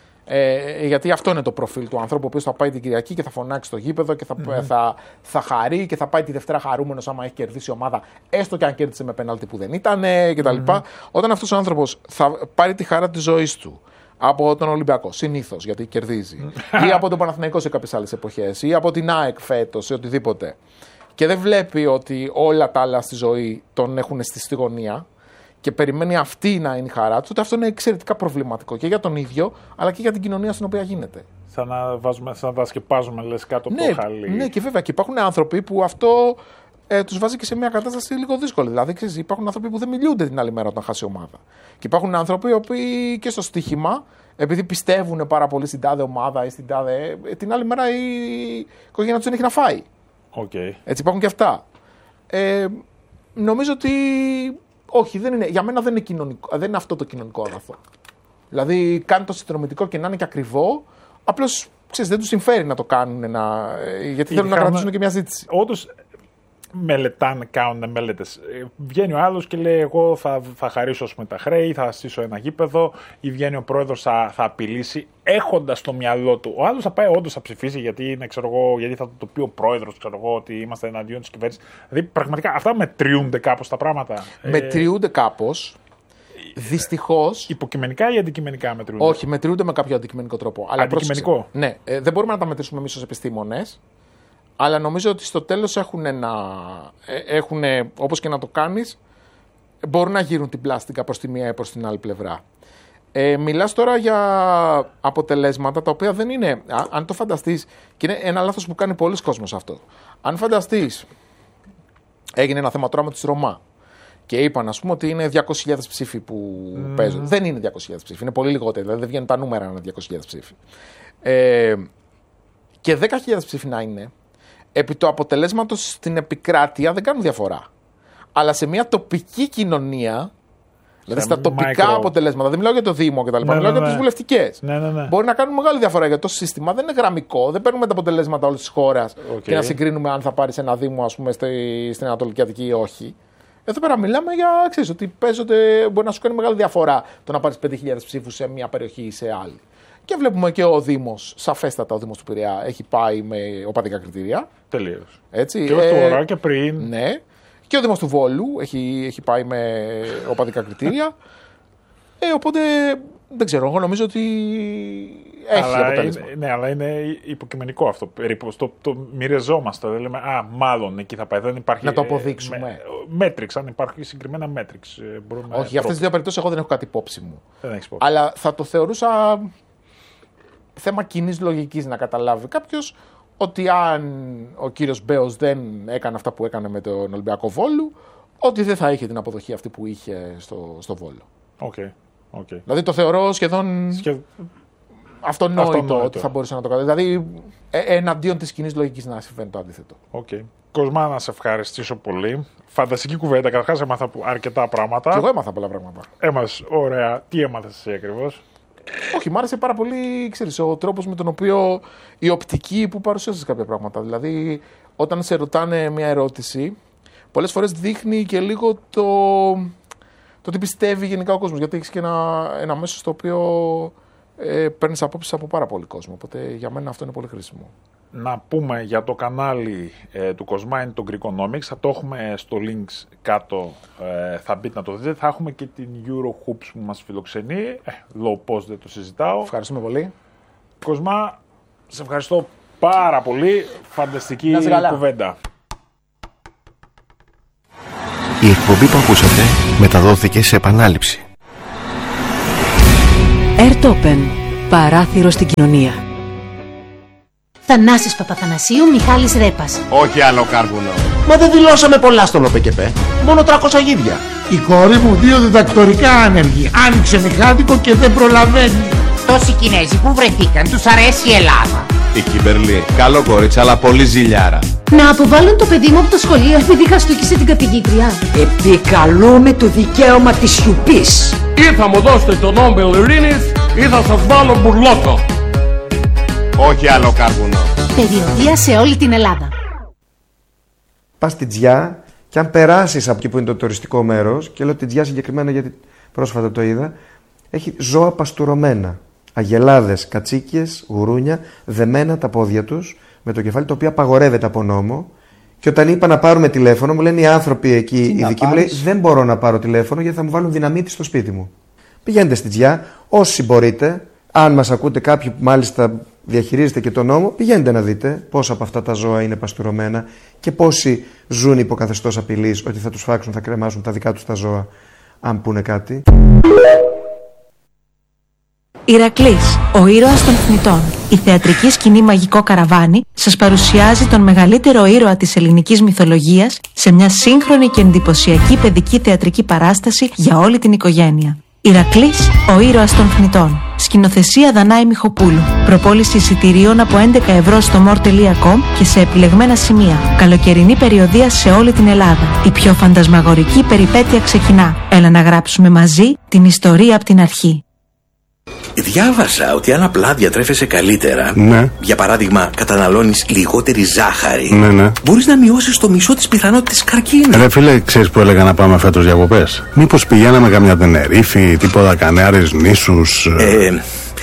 Ε, γιατί αυτό είναι το προφίλ του ανθρώπου, ο οποίος θα πάει την Κυριακή και θα φωνάξει στο γήπεδο και θα, mm-hmm. θα, θα χαρεί και θα πάει τη Δευτέρα χαρούμενος άμα έχει κερδίσει η ομάδα, έστω και αν κέρδισε με πέναλτι που δεν ήταν κτλ. Mm-hmm. Όταν αυτός ο άνθρωπος θα πάρει τη χαρά της ζωής του από τον Ολυμπιακό, συνήθως γιατί κερδίζει, ή από τον Παναθηναϊκό σε κάποιες άλλες εποχές, ή από την ΑΕΚ φέτος, ή οτιδήποτε, και δεν βλέπει ότι όλα τα άλλα στη ζωή τον έχουν στη στη γωνία και περιμένει αυτή να είναι η χαρά του, τότε αυτό είναι εξαιρετικά προβληματικό και για τον ίδιο, αλλά και για την κοινωνία στην οποία γίνεται. Σαν να, βάζουμε, σαν να τα σκεπάζουμε, λες, κάτω από ναι, το χαλί. Ναι, και βέβαια και υπάρχουν άνθρωποι που αυτό ε, τους βάζει και σε μια κατάσταση λίγο δύσκολη. Δηλαδή, ξέρεις, υπάρχουν άνθρωποι που δεν μιλούνται την άλλη μέρα όταν χάσει η ομάδα. Και υπάρχουν άνθρωποι οι οποίοι και στο στοίχημα, επειδή πιστεύουν πάρα πολύ στην τάδε ομάδα ή στην τάδε. Ε, την άλλη μέρα η οικογένεια του δεν έχει να φάει. Okay. Έτσι υπάρχουν και αυτά. Ε, νομίζω ότι. Όχι, δεν είναι, για μένα δεν είναι, κοινωνικό, δεν είναι αυτό το κοινωνικό αγαθό. Δηλαδή, κάνει το συνδρομητικό και να είναι και ακριβό, απλώς δεν τους συμφέρει να το κάνουν, να, γιατί θέλουν να κρατήσουν και μια ζήτηση. Όντως, μελετάνε, κάνουν μελέτες. Βγαίνει ο άλλος και λέει: εγώ θα, θα χαρίσω με τα χρέη, θα στήσω ένα γήπεδο, ή βγαίνει ο πρόεδρος, θα, θα απειλήσει, έχοντας στο μυαλό του. Ο άλλος θα πάει όντως θα ψηφίσει, γιατί, είναι, ξέρω εγώ, γιατί θα το πει ο πρόεδρος, ξέρω εγώ, ότι είμαστε εναντίον της κυβέρνησης. Δηλαδή, πραγματικά αυτά μετριούνται κάπως τα πράγματα. Μετριούνται κάπως. Δυστυχώς. Υποκειμενικά ή αντικειμενικά μετριούνται? Όχι, μετριούνται με κάποιο αντικειμενικό τρόπο. Αλλά αντικειμενικό. Ναι, ε, δεν μπορούμε να τα μετρήσουμε εμείς ως επιστήμονες. Αλλά νομίζω ότι στο τέλος έχουν ένα. Έχουν, όπως και να το κάνεις, μπορούν να γύρουν την πλάστικα προς τη μία ή προς την άλλη πλευρά. Ε, μιλάς τώρα για αποτελέσματα τα οποία δεν είναι. Α, αν το φανταστείς, και είναι ένα λάθος που κάνει πολλοί κόσμος αυτό. Αν φανταστείς, έγινε ένα θέμα τώρα με τους Ρωμά και είπαν, ας πούμε, ότι είναι διακόσιες χιλιάδες ψήφοι που mm. παίζουν. Δεν είναι διακόσιες χιλιάδες ψήφοι, είναι πολύ λιγότεροι. Δηλαδή δεν βγαίνουν τα νούμερα να είναι διακόσιες χιλιάδες ψήφοι. Ε, και δέκα χιλιάδες ψήφοι να είναι. Επί του αποτελέσματος στην επικράτεια δεν κάνουν διαφορά. Αλλά σε μια τοπική κοινωνία, δηλαδή στα τοπικά micro. αποτελέσματα, δεν μιλάω για το Δήμο κτλ. Ναι, μιλάω ναι, για ναι. τις βουλευτικές. Ναι, ναι, ναι. Μπορεί να κάνουν μεγάλη διαφορά γιατί το σύστημα δεν είναι γραμμικό. Δεν παίρνουμε τα αποτελέσματα όλης της χώρας okay. και να συγκρίνουμε αν θα πάρεις ένα Δήμο, ας πούμε, στη, στην Ανατολική Αττική ή όχι. Εδώ πέρα μιλάμε για, ξέρεις, ότι παίζονται, μπορεί να σου κάνει μεγάλη διαφορά το να πάρεις πέντε χιλιάδες ψήφους σε μια περιοχή ή σε άλλη. Και βλέπουμε και ο Δήμος, σαφέστατα ο Δήμος του Πειραιά, έχει πάει με οπαδικά κριτήρια. Τελείως. Έτσι. Και ε, τώρα και πριν. Ναι. Και ο Δήμος του Βόλου έχει, έχει πάει με οπαδικά κριτήρια. ε, οπότε δεν ξέρω, εγώ νομίζω ότι έχει αλλά αποτέλεσμα. Είναι, ναι, αλλά είναι υποκειμενικό αυτό. Περίπου το, το μοιραζόμαστε. Δεν λέμε, α, μάλλον εκεί θα πάει. Δεν υπάρχει. Να το αποδείξουμε. Μέτριξ, αν υπάρχει συγκεκριμένα μέτριξ. Όχι, για αυτές τις δύο περιπτώσεις εγώ δεν έχω κάτι υπόψη μου. Δεν έχεις υπόψη. Αλλά θα το θεωρούσα θέμα κοινής λογικής να καταλάβει κάποιος ότι αν ο κύριος Μπέος δεν έκανε αυτά που έκανε με τον Ολυμπιακό Βόλου, ότι δεν θα είχε την αποδοχή αυτή που είχε στο, στο Βόλο. Okay. Okay. Δηλαδή το θεωρώ σχεδόν Σχε... αυτονόητο, αυτονόητο ότι θα μπορούσε να το κάνει. Δηλαδή ε, εναντίον της κοινής λογικής να συμβαίνει το αντίθετο. Okay. Κοσμά, να σε ευχαριστήσω πολύ. Φανταστική κουβέντα. Καταρχάς έμαθα αρκετά πράγματα. Και εγώ έμαθα πολλά πράγματα. Έμαθες, ωραία. Τι έμαθες εσύ ακριβώς? Όχι, μ' άρεσε πάρα πολύ, ξέρεις, ο τρόπος με τον οποίο η οπτική που παρουσίασες κάποια πράγματα. Δηλαδή, όταν σε ρωτάνε μια ερώτηση, πολλές φορές δείχνει και λίγο το, το τι πιστεύει γενικά ο κόσμος. Γιατί έχεις και ένα, ένα μέσο στο οποίο ε, παίρνεις απόψεις από πάρα πολύ κόσμο. Οπότε για μένα αυτό είναι πολύ χρήσιμο. Να πούμε για το κανάλι ε, του Κοσμά είναι το Greekonomics. Θα το έχουμε στο links κάτω, ε, θα μπείτε να το δείτε. Θα έχουμε και την Eurohoops που μας φιλοξενεί. Ε, low post δεν το συζητάω. Ευχαριστούμε πολύ. Κοσμά, σε ευχαριστώ πάρα πολύ. Φανταστική κουβέντα. Η εκπομπή που ακούσατε μεταδόθηκε σε επανάληψη. Airtopen. Παράθυρο στην κοινωνία. Θανάσης Παπαθανασίου, Μιχάλης Ρέπας. Όχι άλλο κάρβουνο. Μα δεν δηλώσαμε πολλά στον ΟΠΕΚΕΠΕ. Μόνο τριακόσια γίδια. Η κόρη μου δύο διδακτορικά άνεργη. Άνοιξε μηχάνικο και δεν προλαβαίνει. Τόσοι Κινέζοι που βρεθήκαν, τους αρέσει η Ελλάδα. Η Κιμπερλή, καλό κορίτσι, αλλά πολύ ζηλιάρα. Να αποβάλουν το παιδί μου από το σχολείο επειδή χαστούκισε την καθηγήτρια. Επικαλούμε το δικαίωμα της σιωπής. Ή θα μου δώσετε τον Νόμπελ Ειρήνης ή θα σας βάλω μπουρλότο. Όχι άλλο κάρβουνο. Περιοδεία σε όλη την Ελλάδα. Πας στη Τζιά και αν περάσεις από εκεί που είναι το τουριστικό μέρος, και λέω τη Τζιά συγκεκριμένα γιατί πρόσφατα το είδα, έχει ζώα παστουρωμένα. Αγελάδες, κατσίκιες, γουρούνια, δεμένα τα πόδια τους με το κεφάλι, το οποίο απαγορεύεται από νόμο. Και όταν είπα να πάρουμε τηλέφωνο, μου λένε οι άνθρωποι εκεί, οι δικοί μου, λέει, δεν μπορώ να πάρω τηλέφωνο γιατί θα μου βάλουν δυναμίτη στο σπίτι μου. Πηγαίνετε στη Τζιά, όσοι μπορείτε, αν μας ακούτε κάποιοι που μάλιστα διαχειρίζετε και τον νόμο, πηγαίνετε να δείτε πόσα από αυτά τα ζώα είναι παστουρωμένα και πόσοι ζουν υπό καθεστώς απειλής ότι θα τους φάξουν, θα κρεμάσουν τα δικά τους τα ζώα, αν πούνε κάτι. Ηρακλής, ο ήρωας των θνητών. Η θεατρική σκηνή Μαγικό Καραβάνι σας παρουσιάζει τον μεγαλύτερο ήρωα της ελληνικής μυθολογίας σε μια σύγχρονη και εντυπωσιακή παιδική θεατρική παράσταση για όλη την οικογένεια. Ηρακλής, ο ήρωας των θνητών. Σκηνοθεσία Δανάη Μιχοπούλου. Προπόληση εισιτηρίων από έντεκα ευρώ στο μορ τελεία κομ και σε επιλεγμένα σημεία. Καλοκαιρινή περιοδεία σε όλη την Ελλάδα. Η πιο φαντασμαγορική περιπέτεια ξεκινά. Έλα να γράψουμε μαζί την ιστορία από την αρχή. Διάβασα ότι αν απλά διατρέφεσαι καλύτερα, ναι. για παράδειγμα καταναλώνεις λιγότερη ζάχαρη, ναι, ναι. μπορείς να μειώσεις το μισό της πιθανότητας καρκίνου. Ρε φίλε, ξέρεις που έλεγα να πάμε φέτος διακοπές? Μήπως πηγαίναμε καμιά Τενερίφη, τίποτα Κανάρες, νήσους? Ε,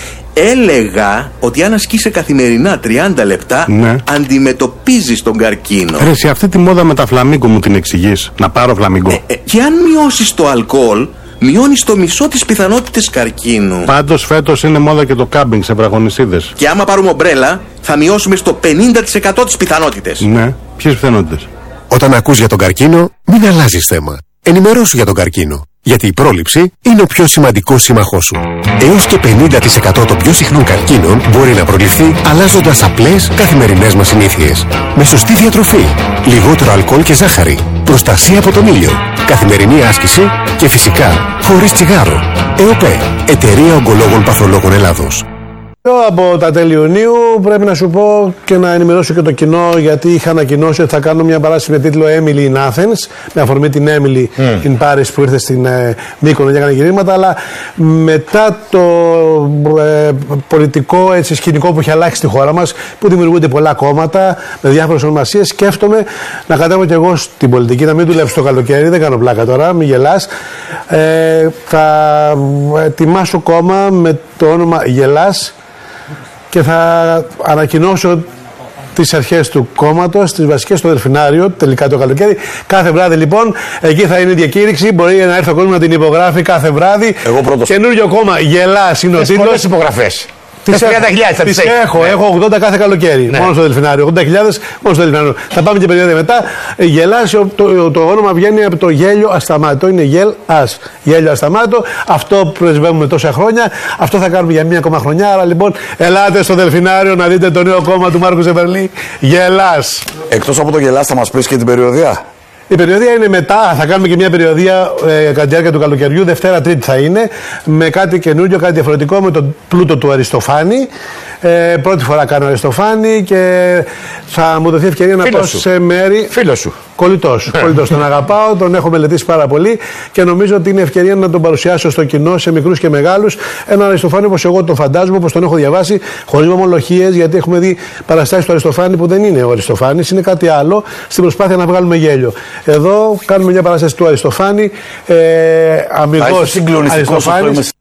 έλεγα ότι αν ασκείσαι καθημερινά τριάντα λεπτά, ναι. αντιμετωπίζεις τον καρκίνο. Ρε, σε αυτή τη μόδα με τα φλαμίγκο μου την εξηγείς? Να πάρω φλαμίγκο? Ε, ε, και αν μειώσεις το αλκοόλ, μειώνεις το μισό της πιθανότητες καρκίνου. Πάντως φέτος είναι μόδα και το κάμπινγκ σε βραχονισίδες. Και άμα πάρουμε ομπρέλα, θα μειώσουμε στο πενήντα τοις εκατό τις πιθανότητες. Ναι, ποιες πιθανότητες? Όταν ακούς για τον καρκίνο, μην αλλάζεις θέμα. Ενημερώσου για τον καρκίνο. Γιατί η πρόληψη είναι ο πιο σημαντικός σύμμαχός σου. Έως και πενήντα τοις εκατό των πιο συχνών καρκίνων μπορεί να προληφθεί αλλάζοντας απλές καθημερινές μας συνήθειες. Με σωστή διατροφή, λιγότερο αλκοόλ και ζάχαρη, προστασία από τον ήλιο, καθημερινή άσκηση και φυσικά χωρίς τσιγάρο. ΕΟΠΕ, Εταιρεία Ογκολόγων Παθολόγων Ελλάδος. Από τα τέλη Ιουνίου πρέπει να σου πω και να ενημερώσω και το κοινό, γιατί είχα ανακοινώσει ότι θα κάνω μια παράσταση με τίτλο Emily in Athens, με αφορμή την Emily mm. in Paris που ήρθε στην ε, Μύκονο και έκανε γυρίσματα, αλλά μετά το ε, πολιτικό έτσι, σκηνικό που έχει αλλάξει στη χώρα μας, που δημιουργούνται πολλά κόμματα με διάφορες ονομασίες, σκέφτομαι να κατέβω και εγώ στην πολιτική, να μην δουλέψω το καλοκαίρι, δεν κάνω πλάκα τώρα, μην γελάς. Ε, θα ετοιμάσω κόμμα με το όνομα Γελάς και θα ανακοινώσω τις αρχές του κόμματος, τις βασικές στο Δελφινάριο, τελικά το καλοκαίρι. Κάθε βράδυ λοιπόν, εκεί θα είναι η διακήρυξη. Μπορεί να έρθει ο κόσμος να την υπογράφει κάθε βράδυ. Εγώ πρώτος. Καινούριο κόμμα, Γελάς είναι ο τίτλος. Πολλές υπογραφές. Τις έχω, τις έχω, έχω ογδόντα κάθε καλοκαίρι, ναι. Μόνο στο Δελφινάριο. ογδόντα χιλιάδες μόνο στο Δελφινάριο. Θα πάμε και περίοδο μετά. Γελάς, το, το, το όνομα βγαίνει από το γέλιο ασταμάτητο. Είναι γελ ας. Γέλιο ασταμάτητο. Αυτό πρεσβεύουμε τόσα χρόνια. Αυτό θα κάνουμε για μία ακόμα χρονιά. Άρα λοιπόν, ελάτε στο Δελφινάριο να δείτε το νέο κόμμα του Μάρκου Ζεβερλή. Γελάς. Εκτός από το Γελάς, θα μας πεις και την περιοδεία? Η περιοδεία είναι μετά, θα κάνουμε και μια περιοδεία ε, κατά τη διάρκεια του καλοκαιριού, Δευτέρα Τρίτη θα είναι, με κάτι καινούριο, κάτι διαφορετικό, με τον πλούτο του Αριστοφάνη. Ε, πρώτη φορά κάνω Αριστοφάνη και θα μου δοθεί ευκαιρία να πάω σε μέρη. Φίλος σου. Κολλητός. Κολλητός. Τον αγαπάω, τον έχω μελετήσει πάρα πολύ και νομίζω ότι είναι ευκαιρία να τον παρουσιάσω στο κοινό, σε μικρούς και μεγάλους. Έναν Αριστοφάνη όπως εγώ τον φαντάζομαι, όπως τον έχω διαβάσει, χωρίς μομολογίες, γιατί έχουμε δει παραστάσεις του Αριστοφάνη που δεν είναι ο Αριστοφάνης, είναι κάτι άλλο, στην προσπάθεια να βγάλουμε γέλιο. Εδώ κάνουμε μια παράσταση του Αριστοφάνη, ε, αμυγός Αριστοφάνης.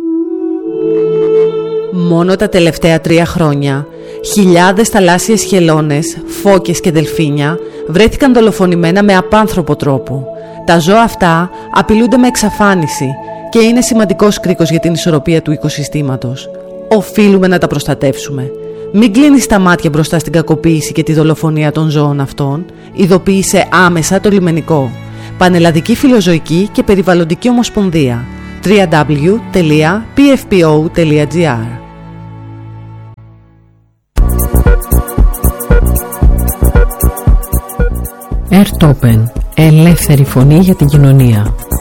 Μόνο τα τελευταία τρία χρόνια, χιλιάδες θαλάσσιες χελώνες, φώκες και δελφίνια βρέθηκαν δολοφονημένα με απάνθρωπο τρόπο. Τα ζώα αυτά απειλούνται με εξαφάνιση και είναι σημαντικός κρίκος για την ισορροπία του οικοσυστήματος. Οφείλουμε να τα προστατεύσουμε. Μην κλείνεις τα μάτια μπροστά στην κακοποίηση και τη δολοφονία των ζώων αυτών. Ειδοποίησε άμεσα το λιμενικό. Πανελλαδική Φιλοζωική και Περιβαλλοντική Ομοσπονδία. double-u double-u double-u τελεία πι εφ πι ο τελεία τζι άρ. Airtopen. Ελεύθερη φωνή για την κοινωνία.